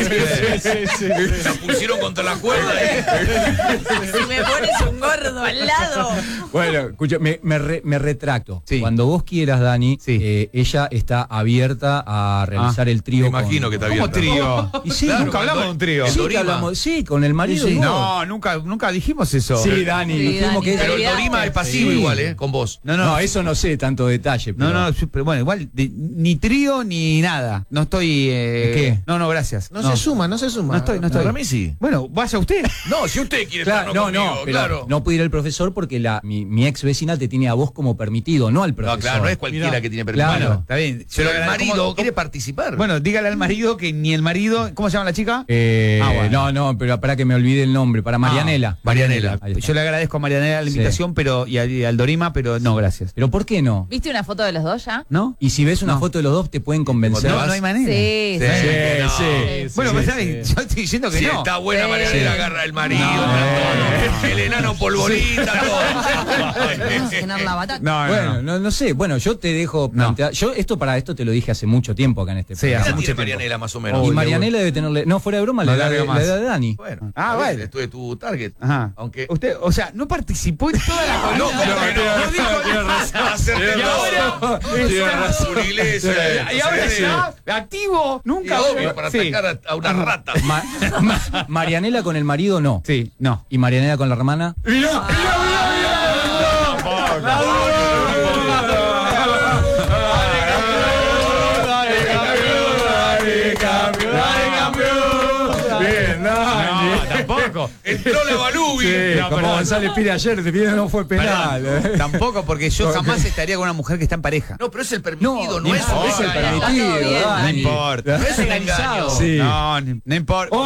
Speaker 1: La pusieron contra la cuerda y.
Speaker 5: Si me pones un gordo al lado.
Speaker 4: Bueno, escucha, me retracto.
Speaker 3: Sí.
Speaker 4: Cuando vos quieras, Dani,
Speaker 3: Sí.
Speaker 4: ella está abierta a realizar el trío.
Speaker 1: Me imagino que está
Speaker 3: ¿Cómo
Speaker 1: abierta.
Speaker 3: trío?
Speaker 4: Y sí,
Speaker 1: Claro,
Speaker 3: nunca hablamos de un trío.
Speaker 1: el
Speaker 4: Sí, que
Speaker 1: Dorima.
Speaker 4: hablamos, sí, con el marido.
Speaker 6: Sí, sí.
Speaker 4: y vos.
Speaker 3: No, nunca dijimos eso.
Speaker 4: Sí, Dani,
Speaker 5: Sí,
Speaker 4: dijimos
Speaker 5: Dani,
Speaker 4: que
Speaker 1: Pero el Dorima es pasivo
Speaker 4: Sí.
Speaker 1: igual, con vos.
Speaker 4: No, eso no sé tanto detalle. Pero...
Speaker 3: No, pero bueno, igual ni trío ni nada. No estoy.
Speaker 4: ¿Qué?
Speaker 3: No, gracias.
Speaker 6: No se suma, no se suma.
Speaker 3: No estoy.
Speaker 1: Para mí sí.
Speaker 3: Bueno, vaya usted.
Speaker 1: No, si usted quiere
Speaker 4: Claro,
Speaker 1: estar
Speaker 4: no,
Speaker 1: conmigo,
Speaker 4: pero
Speaker 1: claro.
Speaker 4: no puede ir el profesor porque mi ex vecina te tiene a vos como permitido, no al
Speaker 1: No,
Speaker 4: profesor.
Speaker 1: claro, no es cualquiera que tiene permiso.
Speaker 4: Claro.
Speaker 3: Bueno, está bien. Yo
Speaker 1: Pero
Speaker 3: le
Speaker 1: el
Speaker 3: agradezco.
Speaker 1: marido
Speaker 3: ¿Cómo-
Speaker 1: quiere participar.
Speaker 3: Bueno, dígale al marido que ni el marido. ¿Cómo se llama la chica?
Speaker 4: No, pero para que me olvide el nombre, para Marianela.
Speaker 1: Marianela.
Speaker 4: Ahí está.
Speaker 3: Yo le agradezco a Marianela la
Speaker 4: Sí.
Speaker 3: invitación, pero y al Dorima, pero no, gracias.
Speaker 4: Pero ¿por qué no?
Speaker 5: ¿Viste una foto de los dos ya?
Speaker 3: ¿No?
Speaker 4: Y si ves una
Speaker 3: No.
Speaker 4: foto de los dos te pueden convencer.
Speaker 3: No, no hay manera.
Speaker 5: Sí,
Speaker 1: Sí, no.
Speaker 5: sí.
Speaker 3: Bueno, pues ¿saben? Yo estoy diciendo que
Speaker 1: Si
Speaker 3: no.
Speaker 1: está buena
Speaker 5: Sí.
Speaker 1: Marianela, agarra el marido, todo. El enano polvorita, todo.
Speaker 5: Cenar la batata.
Speaker 3: No,
Speaker 4: Bueno, no sé. Bueno, yo te dejo plantear. Yo para esto te lo dije hace mucho tiempo acá en este
Speaker 3: Sí,
Speaker 1: ¿Qué
Speaker 4: programa.
Speaker 3: hace
Speaker 1: edad
Speaker 3: mucho
Speaker 1: tiene
Speaker 3: tiempo.
Speaker 1: Marianela más o
Speaker 4: Y
Speaker 1: menos?
Speaker 4: Marianela debe tenerle. No, fuera de broma, la
Speaker 3: No
Speaker 4: edad
Speaker 3: larga
Speaker 4: de,
Speaker 3: más.
Speaker 4: la edad de Dani.
Speaker 1: Bueno,
Speaker 3: Ah,
Speaker 1: bueno.
Speaker 3: vale.
Speaker 1: Esto es tu target.
Speaker 3: Ajá.
Speaker 1: Aunque.
Speaker 3: Usted, o sea, no participó en toda la
Speaker 1: No,
Speaker 3: columna.
Speaker 1: no dijo nada. Hacerte todo. Una iglesia.
Speaker 3: Y ahora está activo.
Speaker 1: Y
Speaker 3: Nunca.
Speaker 1: obvio, para
Speaker 3: Sí.
Speaker 1: atacar a una rata.
Speaker 4: Marianela con el marido no.
Speaker 3: Sí, no.
Speaker 4: ¿Y Marianela con la hermana?
Speaker 3: No, tampoco.
Speaker 1: Entró la Balubi.
Speaker 3: No,
Speaker 4: como
Speaker 3: perdón.
Speaker 4: González Pire ayer, te pide no fue penal.
Speaker 3: Tampoco, porque yo jamás estaría con una mujer que está en pareja.
Speaker 1: No, pero es el permitido, no, es
Speaker 4: eso es el
Speaker 1: obligario.
Speaker 4: permitido.
Speaker 5: Está todo bien,
Speaker 4: Dani.
Speaker 3: No importa.
Speaker 1: No es un engaño.
Speaker 4: Sí.
Speaker 3: No importa.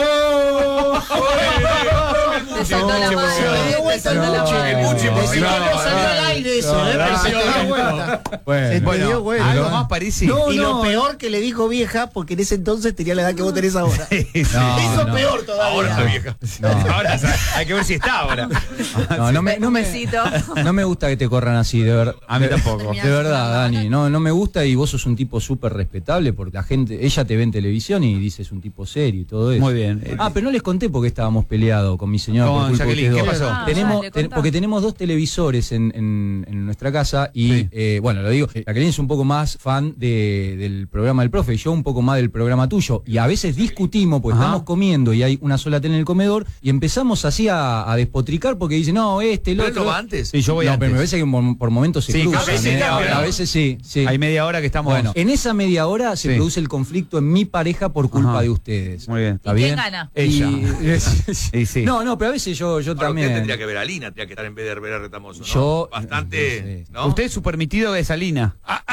Speaker 5: Te saltó la mano. Te saltó la mano.
Speaker 1: El Buchi, porque
Speaker 6: No salió al aire eso, pero se dio vuelta. Se te dio vuelta.
Speaker 3: algo más Parisi.
Speaker 6: Y lo peor que le dijo vieja, porque en ese entonces tenía la edad que vos tenés ahora.
Speaker 4: No,
Speaker 6: Eso
Speaker 4: no.
Speaker 6: peor todavía.
Speaker 1: Ahora la vieja.
Speaker 4: No.
Speaker 3: Ahora hay que ver si está ahora.
Speaker 4: No
Speaker 5: Un besito.
Speaker 4: me gusta que te corran así, de verdad.
Speaker 3: A mí tampoco.
Speaker 4: De verdad, Dani. No me gusta y vos sos un tipo súper respetable porque la gente, ella te ve en televisión y dice es un tipo serio y todo eso.
Speaker 3: Muy bien.
Speaker 4: Pero no les conté porque estábamos peleados con mi señora.
Speaker 3: Con
Speaker 4: por culpa de
Speaker 3: Jacqueline,
Speaker 4: ustedes
Speaker 3: ¿qué
Speaker 4: dos.
Speaker 3: pasó?
Speaker 4: Porque tenemos 2 televisores en nuestra casa y, bueno, lo digo, Jacqueline es un poco más fan del programa del profe y yo un poco más del programa tuyo. Y a veces discutimos porque estamos comiendo y hay una sola tele en el comedor y empezamos así a despotricar porque dice, no, el
Speaker 1: ¿Pero
Speaker 4: otro.
Speaker 1: no va antes?
Speaker 3: Sí, yo voy antes.
Speaker 4: Pero me parece que por momentos se cruzan. A veces sí.
Speaker 3: Hay media hora que estamos.
Speaker 4: Bueno, en esa media hora se
Speaker 3: Sí.
Speaker 4: produce el conflicto en mi pareja por culpa de ustedes.
Speaker 3: Muy bien.
Speaker 4: ¿Está
Speaker 5: ¿Y
Speaker 4: bien?
Speaker 5: quién gana?
Speaker 3: Ella.
Speaker 4: Y-
Speaker 3: Sí.
Speaker 4: No, pero a veces yo
Speaker 1: Ahora
Speaker 4: también.
Speaker 1: usted tendría que ver a Lina, tendría que estar en vez de ver a Retamoso, ¿no?
Speaker 4: Yo-
Speaker 1: Bastante,
Speaker 4: sí.
Speaker 1: ¿no?
Speaker 3: Usted es su permitido de Salina.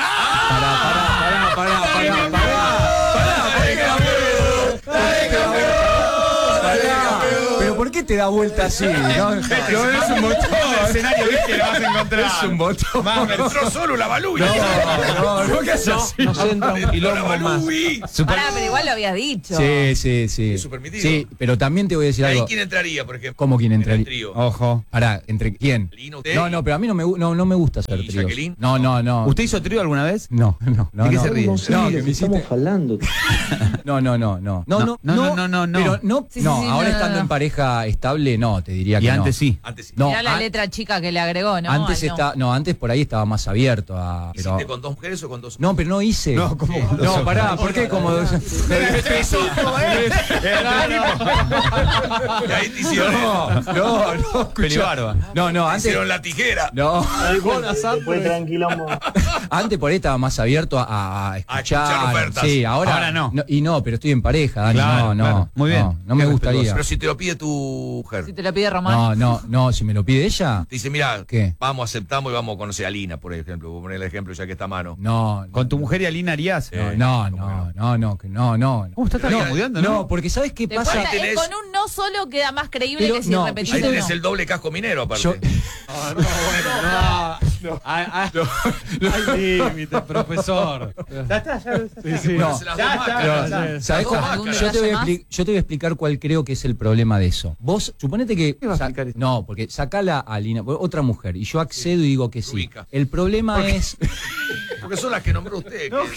Speaker 4: Pero ¿por qué te da vuelta así? No,
Speaker 3: es un botón. El escenario, ¿viste? Lo vas a encontrar.
Speaker 4: es un botón.
Speaker 1: Mamá, entró solo la Balubi.
Speaker 4: No, ¿qué haces así?
Speaker 6: Nos entra un quilombo más.
Speaker 5: Pará, pero igual lo habías dicho.
Speaker 4: Sí.
Speaker 1: Es su permitido.
Speaker 4: Sí, pero también te voy a decir
Speaker 1: ¿Ahí
Speaker 4: algo.
Speaker 1: quién entraría, por ejemplo?
Speaker 4: ¿Cómo quién
Speaker 1: En
Speaker 4: entraría?
Speaker 1: el trío.
Speaker 3: Ojo.
Speaker 4: Pará, ¿entre quién?
Speaker 1: Lina, usted.
Speaker 4: No, pero a mí no me gusta hacer
Speaker 1: ¿Y
Speaker 4: tríos.
Speaker 1: Jacqueline?
Speaker 4: No.
Speaker 3: ¿Usted hizo trío alguna vez?
Speaker 4: No.
Speaker 3: ¿De qué se ríe?
Speaker 4: No, que me hiciste.
Speaker 7: hablando.
Speaker 4: No.
Speaker 3: No.
Speaker 4: Pero no,
Speaker 5: Sí,
Speaker 4: no,
Speaker 5: sí,
Speaker 4: ahora
Speaker 5: no,
Speaker 4: estando
Speaker 5: no.
Speaker 4: en pareja estable, no, te diría
Speaker 3: Y
Speaker 4: que
Speaker 3: antes
Speaker 4: no.
Speaker 3: sí.
Speaker 1: Antes sí.
Speaker 4: No,
Speaker 5: Mirá la
Speaker 4: an-
Speaker 5: letra chica que le agregó, ¿no?
Speaker 4: antes
Speaker 5: Al no.
Speaker 4: antes por ahí estaba más abierto a. Pero,
Speaker 1: ¿Hiciste con 2 mujeres o con 2
Speaker 4: no, pero no hice.
Speaker 3: No, ¿cómo?
Speaker 4: No, pará, ¿por qué? Como.
Speaker 1: Y ahí te hicieron,
Speaker 4: No,
Speaker 3: Pelibarba.
Speaker 4: No,
Speaker 1: te
Speaker 4: antes.
Speaker 1: hicieron la tijera.
Speaker 4: No,
Speaker 7: Después tranquilo.
Speaker 4: antes por ahí estaba más abierto a escuchar.
Speaker 1: escuchar ofertas.
Speaker 4: Sí, ahora
Speaker 3: no.
Speaker 4: Y no, pero estoy en pareja, Dani.
Speaker 3: Claro,
Speaker 4: no.
Speaker 3: claro. Muy bien.
Speaker 4: No me
Speaker 3: Qué
Speaker 4: gustaría.
Speaker 1: Pero si te lo pide tu mujer,
Speaker 5: Si te lo pide Román.
Speaker 4: No, si me lo pide ella.
Speaker 1: te dice, mira,
Speaker 4: ¿Qué?
Speaker 1: vamos, aceptamos y vamos a conocer a Lina, por ejemplo. Voy a poner el ejemplo ya que está a mano.
Speaker 4: No.
Speaker 3: ¿Con tu mujer y Alina harías?
Speaker 4: No.
Speaker 3: ¿Cómo está tartamudeando, no?
Speaker 4: No, porque ¿sabes qué
Speaker 5: Después,
Speaker 4: pasa?
Speaker 1: Ahí tenés-
Speaker 5: con un no solo queda más creíble
Speaker 4: Pero
Speaker 5: que si
Speaker 4: no,
Speaker 5: repetís
Speaker 1: Ahí
Speaker 5: uno.
Speaker 1: tenés el doble casco minero, aparte.
Speaker 4: Yo-
Speaker 8: Hay límite, profesor.
Speaker 4: No.
Speaker 1: Se las dos máscaras.
Speaker 4: ¿Sabés cómo?
Speaker 5: ¿Algún
Speaker 4: Yo te voy a
Speaker 5: detalle
Speaker 4: yo te voy a explicar cuál creo que es el problema de eso. Vos, suponete que.
Speaker 3: ¿Qué va a explicar eso?
Speaker 4: No, porque sacala a Lina, otra mujer, y yo accedo y digo que sí.
Speaker 1: Ubica.
Speaker 4: El problema es.
Speaker 1: Porque son las que nombró usted.
Speaker 3: Yo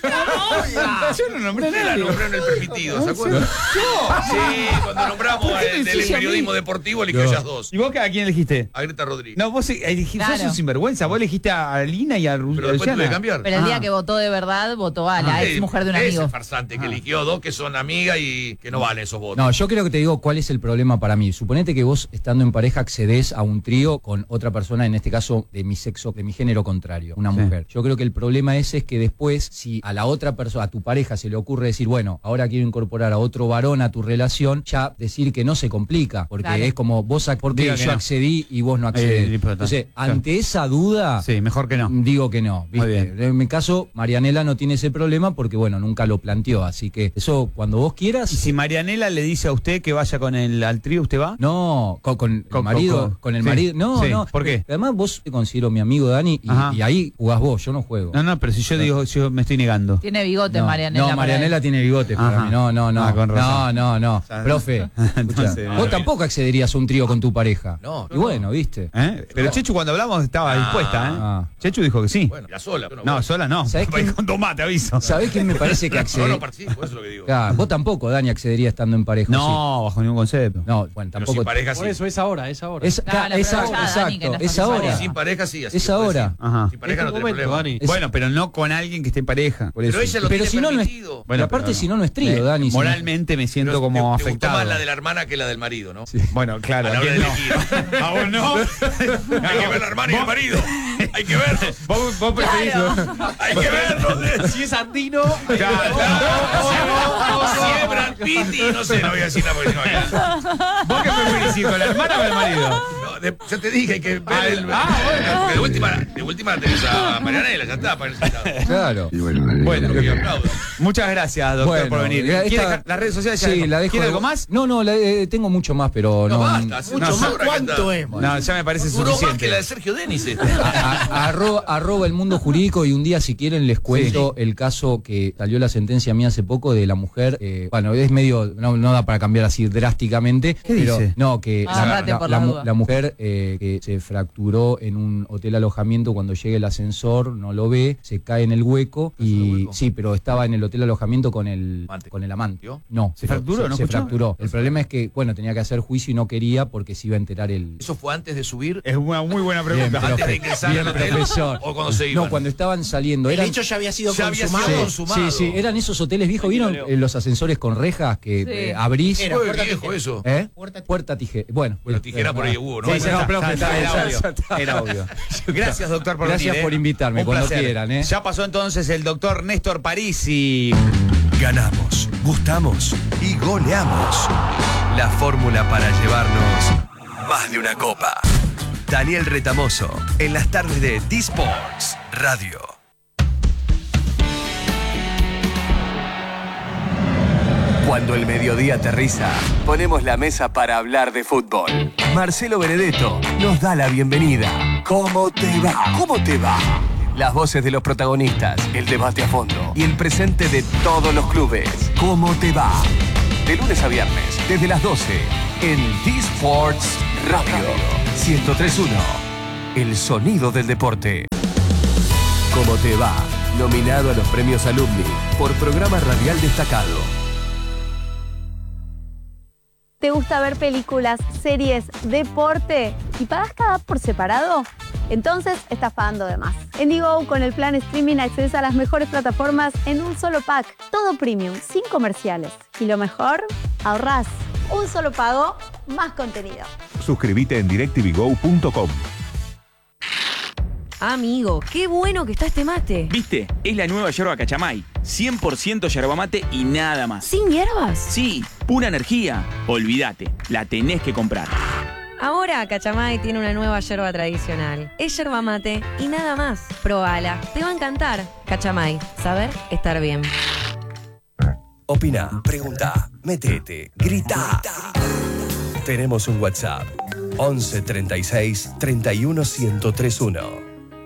Speaker 3: no nombré
Speaker 1: Usted la nombró en el permitido, ¿se acuerdan? Sí, cuando nombramos del periodismo deportivo, eligió ellas dos.
Speaker 3: ¿Y vos a quién elegiste?
Speaker 1: A Greta Rodríguez.
Speaker 3: No, vos elegiste,
Speaker 5: Claro.
Speaker 3: sos un sinvergüenza. Vos elegiste a Alina y a
Speaker 1: Pero después tuve que
Speaker 3: Luciana.
Speaker 1: cambiar.
Speaker 5: Pero el día
Speaker 3: Ah.
Speaker 5: que votó de verdad, votó a la ex mujer de un
Speaker 1: Ese
Speaker 5: amigo.
Speaker 1: farsante que eligió dos que son amigas y que no valen esos votos.
Speaker 4: No, yo creo que te digo cuál es el problema para mí. Suponete que vos, estando en pareja, accedes a un trío con otra persona, en este caso de mi sexo, de mi género contrario, una
Speaker 3: Sí.
Speaker 4: mujer. Yo creo que el problema ese es que después, si a la otra persona, a tu pareja, se le ocurre decir, bueno, ahora quiero incorporar a otro varón a tu relación, ya decir que no se complica, porque
Speaker 5: Claro.
Speaker 4: es como vos, porque
Speaker 3: Diga que
Speaker 4: yo
Speaker 3: no.
Speaker 4: accedí y vos no accedés.
Speaker 3: no importa.
Speaker 4: Entonces,
Speaker 3: Claro.
Speaker 4: ante esa duda,
Speaker 3: Sí, mejor que no.
Speaker 4: digo que no. ¿viste?
Speaker 3: Muy bien.
Speaker 4: En mi caso, Marianela no tiene ese problema porque, bueno, nunca lo planteó. Así que eso, cuando vos quieras.
Speaker 3: Y si Marianela le dice a usted que vaya con al trío, ¿usted va?
Speaker 4: No, con el marido, con el
Speaker 3: sí,
Speaker 4: marido. No,
Speaker 3: sí.
Speaker 4: no.
Speaker 3: ¿Por qué?
Speaker 4: Además, vos te considero mi amigo, Dani,
Speaker 3: Ajá.
Speaker 4: y ahí jugás vos, yo no juego.
Speaker 3: No, pero si yo digo, yo me estoy negando.
Speaker 5: Tiene bigote
Speaker 4: No,
Speaker 5: Marianela.
Speaker 4: no,
Speaker 5: para
Speaker 4: Marianela
Speaker 5: él.
Speaker 4: tiene bigote para
Speaker 3: Ajá.
Speaker 4: mí. No.
Speaker 3: Ah, con razón.
Speaker 4: No.
Speaker 3: sea,
Speaker 4: Profe, escuchá,
Speaker 3: entonces,
Speaker 4: vos tampoco accederías a un trío con tu pareja.
Speaker 1: No,
Speaker 4: Y bueno, viste.
Speaker 3: Pero Chechu cuando hablamos estaba dispuesta, ¿eh?
Speaker 4: Ah.
Speaker 3: Chechu dijo que sí.
Speaker 1: Bueno, ya sola. yo
Speaker 3: No, sola no.
Speaker 4: ¿Sabés
Speaker 3: Va a ir
Speaker 4: quién-
Speaker 3: con tomate, aviso.
Speaker 4: ¿Sabés quién me parece que
Speaker 1: No,
Speaker 4: accede?
Speaker 1: no participo, eso es lo que digo.
Speaker 4: Claro, vos tampoco, Dani, accedería estando en pareja.
Speaker 3: No, bajo ningún concepto.
Speaker 4: ¿sí? No, bueno,
Speaker 1: Pero
Speaker 4: tampoco.
Speaker 1: sin pareja sí.
Speaker 8: Por eso es ahora.
Speaker 4: Es,
Speaker 5: Claro,
Speaker 4: esa-
Speaker 5: pero ya, Dani, que no
Speaker 4: exacto,
Speaker 5: estás
Speaker 4: es
Speaker 5: en
Speaker 4: ahora.
Speaker 5: pareja.
Speaker 1: Sin pareja sí, así
Speaker 4: Es
Speaker 1: se puede
Speaker 4: ahora.
Speaker 1: decir.
Speaker 3: Ajá.
Speaker 1: Sin pareja
Speaker 8: Es
Speaker 1: no
Speaker 8: tu
Speaker 1: tiene
Speaker 8: momento,
Speaker 1: problema.
Speaker 8: Dani.
Speaker 3: Bueno, pero no con alguien que esté en pareja. Por
Speaker 1: Pero
Speaker 3: eso.
Speaker 1: ella lo
Speaker 4: Pero
Speaker 1: tiene
Speaker 4: si no, no es.
Speaker 1: permitido.
Speaker 4: Bueno, aparte,
Speaker 3: pero
Speaker 4: si no es trío, Dani. si no-
Speaker 3: Moralmente me siento
Speaker 1: Pero
Speaker 3: como
Speaker 1: te gustó
Speaker 3: afectado.
Speaker 1: más la de la hermana que la del marido, ¿no?
Speaker 3: Bueno, claro.
Speaker 1: A la hora de
Speaker 3: no?
Speaker 1: elegir.
Speaker 3: ¿A vos no?
Speaker 1: Hay que ver la hermana y el marido. Hay que verlos.
Speaker 3: Vos preferís.
Speaker 1: Hay que verlos.
Speaker 8: Si es andino.
Speaker 1: Si es Brad Pitt y no sé, no voy a decir nada porque si no, ya.
Speaker 3: ¿Vos qué preferís ir con la hermana o el marido?
Speaker 1: No, ya te dije que ver el. Porque de última tenés a Marianela, ya está para el sentado.
Speaker 4: Claro.
Speaker 3: Bueno, muchas gracias, doctor, por venir. ¿Quiere dejar las redes sociales?
Speaker 4: Sí, la dejo.
Speaker 3: ¿Quiere algo más?
Speaker 4: No, tengo mucho más, pero no.
Speaker 1: Basta,
Speaker 6: Mucho más. ¿Cuánto es?
Speaker 3: No, ya me parece
Speaker 1: Duró
Speaker 3: suficiente.
Speaker 1: más que la de Sergio Denis.
Speaker 4: Arroba el mundo jurídico, y un día, si quieren, les cuento el caso que salió la sentencia mía hace poco de la mujer. Bueno, es medio, no da para cambiar así drásticamente.
Speaker 3: ¿Qué
Speaker 4: pero
Speaker 3: dice?
Speaker 4: No, que la mujer que se fracturó en un hotel alojamiento, cuando llega el ascensor, no lo ve, se cae en el hueco y sí, pero estaba en el hotel alojamiento con el amante. No,
Speaker 3: ¿Se fracturó?
Speaker 4: Se fracturó. El problema es que, bueno, tenía que hacer juicio y no quería porque se iba a enterar el.
Speaker 1: ¿Eso fue antes de subir?
Speaker 3: Es una muy buena pregunta.
Speaker 1: ¿Antes de ingresar al hotel?
Speaker 4: Profesor.
Speaker 1: ¿O cuando se iban?
Speaker 4: No, cuando estaban saliendo.
Speaker 6: El hecho ya había sido
Speaker 1: consumado.
Speaker 4: Sí, eran esos hoteles viejos. ¿Vieron los ascensores con rejas que abrís?
Speaker 6: Era
Speaker 1: Fue
Speaker 6: puerta
Speaker 1: viejo eso.
Speaker 4: Puerta tijera. Bueno,
Speaker 1: La tijera por ahí hubo, ¿no?
Speaker 3: Sí, era obvio. Gracias, doctor, por venir.
Speaker 4: Gracias por invitarme,
Speaker 3: Un
Speaker 4: cuando
Speaker 3: placer.
Speaker 4: quieran.
Speaker 3: Ya pasó entonces el doctor Néstor Parisi.
Speaker 2: Ganamos, gustamos y goleamos. La fórmula para llevarnos más de una copa. Daniel Retamoso, en las tardes de D-Sports Radio. Cuando el mediodía aterriza, ponemos la mesa para hablar de fútbol. Marcelo Benedetto nos da la bienvenida. ¿Cómo te va? ¿Cómo te va? Las voces de los protagonistas, el debate a fondo y el presente de todos los clubes. ¿Cómo te va? De lunes a viernes, desde las 12, en D-Sports Radio 103.1. El sonido del deporte. ¿Cómo te va? Nominado a los premios Alumni por programa radial destacado.
Speaker 9: ¿Te gusta ver películas, series, deporte y pagas cada app por separado? Entonces estás pagando de más. En Digo, con el plan streaming accedes a las mejores plataformas en un solo pack. Todo premium, sin comerciales. Y lo mejor, ahorrás. Un solo pago, más contenido.
Speaker 10: Suscríbete en directvgo.com.
Speaker 11: Amigo, qué bueno que está este mate.
Speaker 12: ¿Viste? Es la nueva yerba Cachamay. 100% yerba mate y nada más.
Speaker 11: ¿Sin hierbas?
Speaker 12: Sí, pura energía. Olvídate, la tenés que comprar.
Speaker 11: Ahora Cachamay tiene una nueva yerba tradicional. Es yerba mate y nada más. Probala, te va a encantar. Cachamay, saber estar bien.
Speaker 2: Opina, pregunta, metete, grita. Tenemos un WhatsApp. 11 36 31 1031.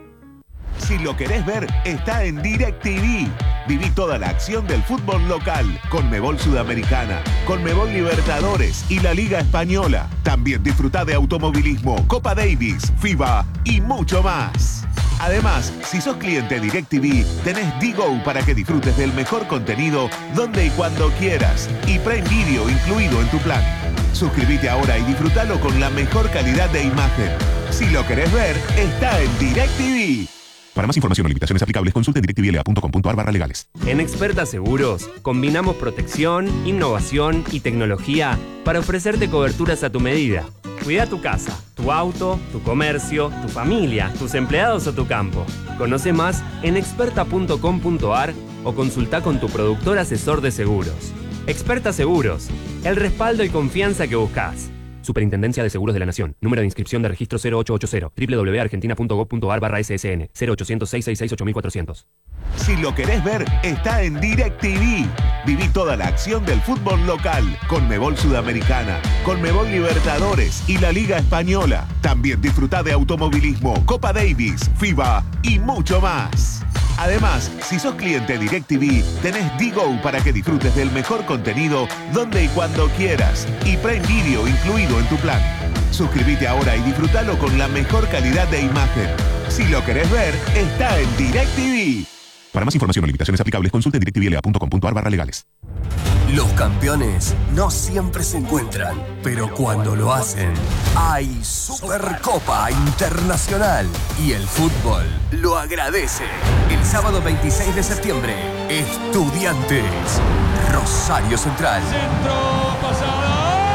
Speaker 10: Si lo querés ver, está en DirecTV. Viví toda la acción del fútbol local, Conmebol Sudamericana, Conmebol Libertadores y la Liga Española. También disfrutá de automovilismo, Copa Davis, FIBA y mucho más. Además, si sos cliente DirecTV, tenés Digo para que disfrutes del mejor contenido donde y cuando quieras. Y Prime Video incluido en tu plan. Suscríbete ahora y disfrutalo con la mejor calidad de imagen. Si lo querés ver, está en DirecTV. Para más información o limitaciones aplicables, consulte en directvla.com.ar/legales.
Speaker 13: En Experta Seguros, combinamos protección, innovación y tecnología para ofrecerte coberturas a tu medida. Cuida tu casa, tu auto, tu comercio, tu familia, tus empleados o tu campo. Conoce más en experta.com.ar o consulta con tu productor asesor de seguros. Experta Seguros, el respaldo y confianza que buscas. Superintendencia de Seguros de la Nación. Número de inscripción de registro 0880. www.argentina.gov.ar/ssn. 0800-666-8400.
Speaker 10: Si lo querés ver, está en DirecTV. Viví toda la acción del fútbol local, Conmebol Sudamericana, Conmebol Libertadores y la Liga Española. También disfrutá de automovilismo, Copa Davis, FIBA y mucho más. Además, si sos cliente DirecTV, tenés Digo para que disfrutes del mejor contenido donde y cuando quieras. Y Prime Video incluido en tu plan. Suscríbete ahora y disfrutalo con la mejor calidad de imagen. Si lo querés ver, está en DirecTV. Para más información o limitaciones aplicables, consulte en directvla.com.ar/legales.
Speaker 2: Los campeones no siempre se encuentran, pero cuando lo hacen, hay Supercopa Internacional y el fútbol lo agradece. El sábado 26 de septiembre, Estudiantes, Rosario Central.
Speaker 8: Centro, pasada.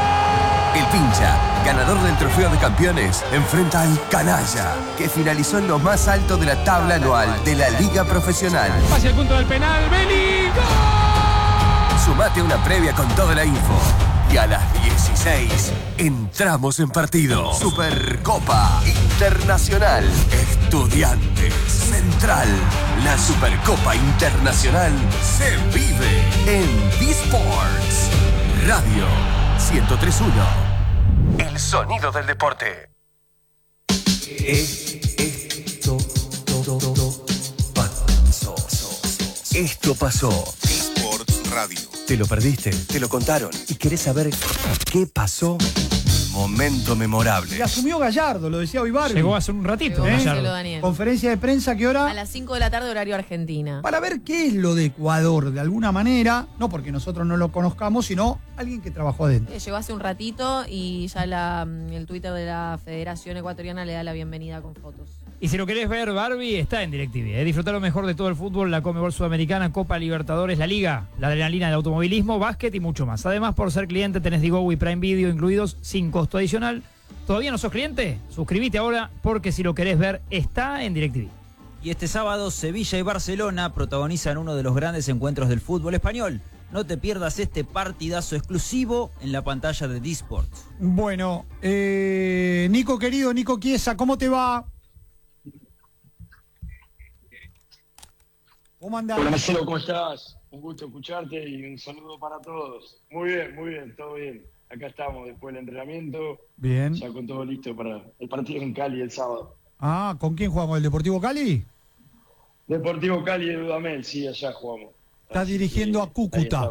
Speaker 2: El Pincha, ganador del Trofeo de Campeones, enfrenta al Canalla, que finalizó en lo más alto de la tabla anual de la Liga Profesional.
Speaker 8: Hacia el punto del penal, Beli.
Speaker 2: Sumate a una previa con toda la info. Y a las 16 entramos en partido. Supercopa Internacional. Estudiantes Central. La Supercopa Internacional se vive en D-Sports. Radio 103.1. El sonido del deporte. Esto pasó.
Speaker 10: D-Sports Radio.
Speaker 2: ¿Te lo perdiste? ¿Te lo contaron? ¿Y querés saber qué pasó? Momento memorable.
Speaker 14: Y asumió Gallardo, lo decía hoy Barbie.
Speaker 15: Llegó hace un ratito.
Speaker 5: Marcelo Daniel.
Speaker 14: Conferencia de prensa, ¿qué hora?
Speaker 5: A las 5 de la tarde, horario Argentina.
Speaker 14: Para ver qué es lo de Ecuador, de alguna manera, no porque nosotros no lo conozcamos, sino alguien que trabajó adentro.
Speaker 5: Llegó hace un ratito y ya el Twitter de la Federación Ecuatoriana le da la bienvenida con fotos.
Speaker 15: Y si lo querés ver, Barbie, está en DirecTV. Disfrutar lo mejor de todo el fútbol, la Conmebol Sudamericana, Copa Libertadores, la Liga, la adrenalina del automovilismo, básquet y mucho más. Además, por ser cliente, tenés Digo y Prime Video incluidos sin costo adicional. ¿Todavía no sos cliente? Suscríbete ahora porque si lo querés ver, está en DirecTV.
Speaker 16: Y este sábado, Sevilla y Barcelona protagonizan uno de los grandes encuentros del fútbol español. No te pierdas este partidazo exclusivo en la pantalla de D-Sports.
Speaker 14: Bueno, Nico querido, Nico Chiesa, ¿cómo te va? ¿Cómo andás?
Speaker 17: Hola Marcelo, ¿cómo estás? Un gusto escucharte y un saludo para todos. Muy bien, todo bien. Acá estamos después del entrenamiento.
Speaker 14: Bien.
Speaker 17: Ya con todo listo para el partido en Cali el sábado.
Speaker 14: Ah, ¿con quién jugamos? ¿El Deportivo Cali?
Speaker 17: Deportivo Cali de Dudamel, sí, allá jugamos.
Speaker 14: Estás dirigiendo a Cúcuta.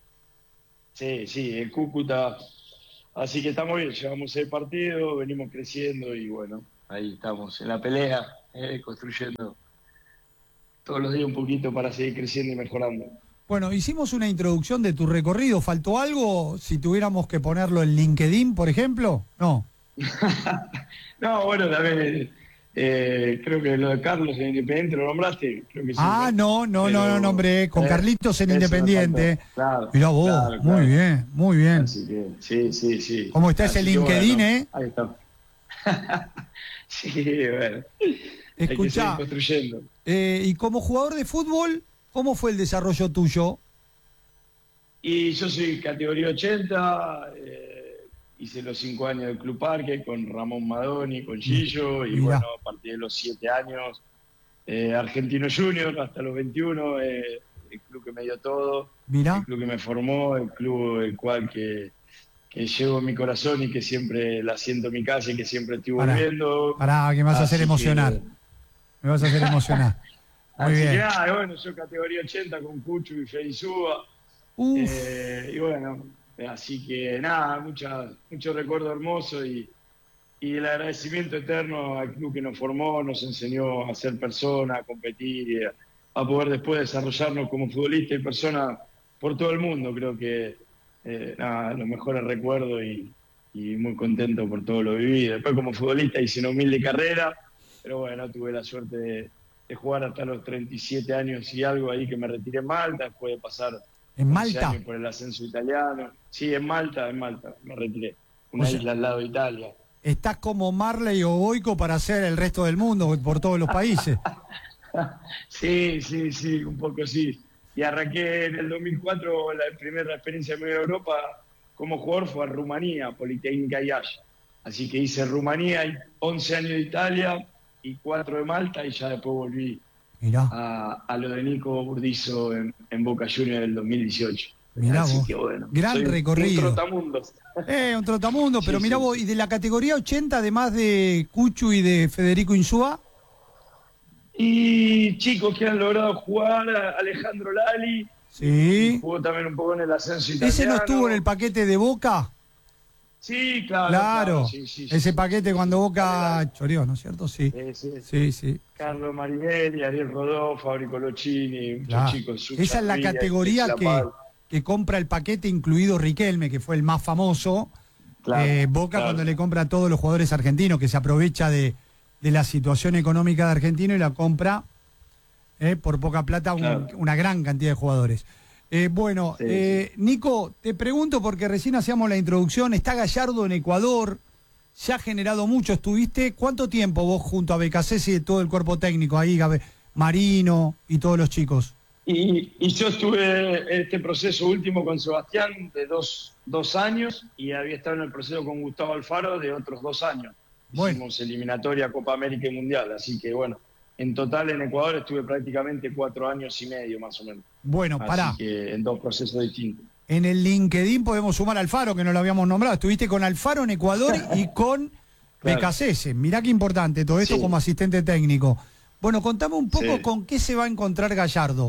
Speaker 17: Sí, el Cúcuta. Así que estamos bien, llevamos el partido, venimos creciendo y bueno, ahí estamos en la pelea, construyendo todos los días un poquito para seguir creciendo y mejorando.
Speaker 14: Bueno, hicimos una introducción de tu recorrido. ¿Faltó algo si tuviéramos que ponerlo en LinkedIn, por ejemplo? No.
Speaker 17: No, bueno, también creo que lo de Carlos en Independiente lo nombraste. Creo que sí,
Speaker 14: no nombré. Con Carlitos en Independiente.
Speaker 17: Claro.
Speaker 14: Mirá vos, claro. Muy bien.
Speaker 17: Así que, sí.
Speaker 14: ¿Cómo está ese LinkedIn,
Speaker 17: bueno, Ahí está. Sí, bueno.
Speaker 14: Escuchá,
Speaker 17: hay que seguir construyendo.
Speaker 14: Y como jugador de fútbol, ¿cómo fue el desarrollo tuyo?
Speaker 17: Y yo soy categoría 80, hice los 5 años del Club Parque con Ramón Madoni, con Gillo, y bueno, a partir de los 7 años, Argentino Junior, hasta los 21, el club que me dio todo, el club que me formó, el club el cual que llevo en mi corazón y que siempre la siento en mi casa y que siempre estoy volviendo.
Speaker 14: Pará, que me vas a hacer emocionar. Me vas a hacer emocionar. Muy
Speaker 17: así
Speaker 14: bien.
Speaker 17: Que nada, bueno, yo categoría 80 con Cuchu y Feizúa. Y bueno, así que nada, mucho recuerdo hermoso y el agradecimiento eterno al club que nos formó, nos enseñó a ser personas, a competir y a poder después desarrollarnos como futbolista y persona por todo el mundo. Creo que nada, los mejores recuerdos y muy contento por todo lo vivido. Después como futbolista hice una humilde carrera, pero bueno, tuve la suerte de jugar hasta los 37 años y algo ahí que me retiré en Malta, después de pasar
Speaker 14: ¿En Malta?
Speaker 17: años por el ascenso italiano. Sí, en Malta me retiré. Una isla al lado de Italia.
Speaker 14: Estás como Marley o Boico para hacer el resto del mundo, por todos los países.
Speaker 17: Sí, un poco sí. Y arranqué en el 2004, la primera experiencia de Europa como jugador fue a Rumanía, Politécnica Iași. Así que hice Rumanía, 11 años de Italia y 4 de Malta y ya después volví a lo de Nico Burdizo en Boca Juniors del 2018.
Speaker 14: Mirá
Speaker 17: así
Speaker 14: vos,
Speaker 17: que bueno,
Speaker 14: gran recorrido.
Speaker 17: Un trotamundo.
Speaker 14: Un trotamundo, pero
Speaker 17: Sí,
Speaker 14: mirá vos, y de la categoría 80, además de Cuchu y de Federico Insúa.
Speaker 17: Y chicos que han logrado jugar, Alejandro Lali.
Speaker 14: Sí.
Speaker 17: Jugó también un poco en el ascenso italiano.
Speaker 14: ¿Ese no estuvo en el paquete de Boca?
Speaker 17: Sí, claro. Sí.
Speaker 14: Ese paquete cuando Boca choreó, ¿no es cierto? Sí. Sí.
Speaker 17: Carlos Marinelli, Ariel Rodó, Fabri Colocini, muchos
Speaker 14: Claro.
Speaker 17: chicos.
Speaker 14: Esa es la categoría que compra el paquete, incluido Riquelme, que fue el más famoso. Boca cuando le compra a todos los jugadores argentinos, que se aprovecha de la situación económica de Argentino y la compra por poca plata una gran cantidad de jugadores. Nico, te pregunto porque recién hacíamos la introducción, está Gallardo en Ecuador, se ha generado mucho, estuviste, ¿cuánto tiempo vos junto a Becasese y todo el cuerpo técnico ahí, Marino y todos los chicos?
Speaker 17: Y yo estuve en este proceso último con Sebastián de dos años y había estado en el proceso con Gustavo Alfaro de otros 2 años. Hicimos eliminatoria, Copa América y Mundial, así que bueno, en total en Ecuador estuve prácticamente 4 años y medio más o menos.
Speaker 14: Bueno, pará.
Speaker 17: Así que en 2 procesos distintos.
Speaker 14: En el LinkedIn podemos sumar a Alfaro, que no lo habíamos nombrado. Estuviste con Alfaro en Ecuador y con Becasese. Mirá qué importante todo esto como asistente técnico. Bueno, contame un poco con qué se va a encontrar Gallardo.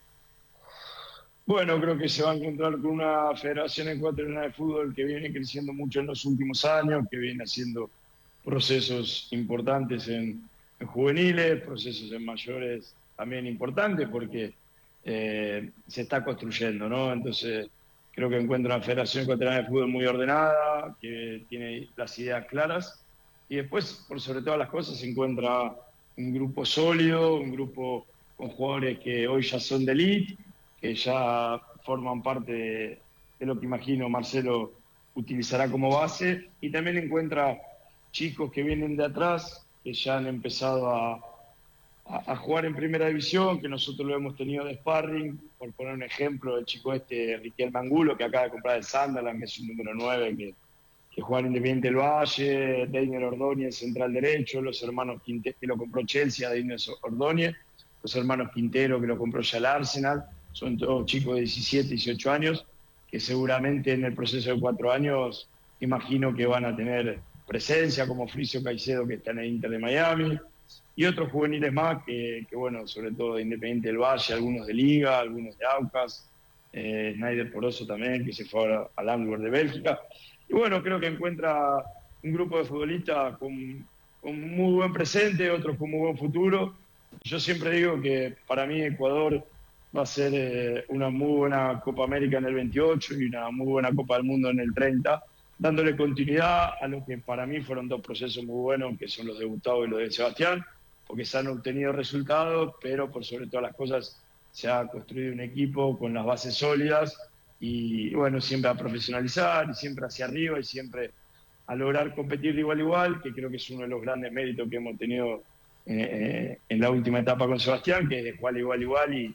Speaker 17: Bueno, creo que se va a encontrar con una Federación Ecuatoriana de Fútbol que viene creciendo mucho en los últimos años, que viene haciendo procesos importantes en juveniles, procesos en mayores también importantes, porque se está construyendo, ¿no? Entonces, creo que encuentra una Federación Ecuatoriana de Fútbol muy ordenada, que tiene las ideas claras, y después, por sobre todas las cosas, se encuentra un grupo sólido, un grupo con jugadores que hoy ya son de elite, que ya forman parte de lo que imagino Marcelo utilizará como base, y también encuentra chicos que vienen de atrás, que ya han empezado a jugar en primera división, que nosotros lo hemos tenido de sparring, por poner un ejemplo, el chico Riquelme Angulo, que acaba de comprar el Sunderland, que es un número 9, que juega en Independiente del Valle, Deiner Ordóñez, central derecho, los hermanos Quintero, que lo compró Chelsea, Deiner Ordóñez, los hermanos Quintero, que lo compró ya el Arsenal. Son todos chicos de 17, 18 años, que seguramente en el proceso de 4 años imagino que van a tener presencia, como Fricio Caicedo, que está en el Inter de Miami, y otros juveniles más que bueno, sobre todo de Independiente del Valle, algunos de Liga, algunos de Aucas, Snyder Poroso también, que se fue ahora al Antwerp de Bélgica. Y bueno, creo que encuentra un grupo de futbolistas con muy buen presente, otros con muy buen futuro. Yo siempre digo que para mí Ecuador va a ser una muy buena Copa América en el 28 y una muy buena Copa del Mundo en el 30, dándole continuidad a lo que para mí fueron 2 procesos muy buenos, que son los de Gustavo y los de Sebastián, porque se han obtenido resultados, pero por sobre todas las cosas se ha construido un equipo con las bases sólidas y bueno, siempre a profesionalizar y siempre hacia arriba y siempre a lograr competir de igual a igual, que creo que es uno de los grandes méritos que hemos tenido en la última etapa con Sebastián, que es de igual a igual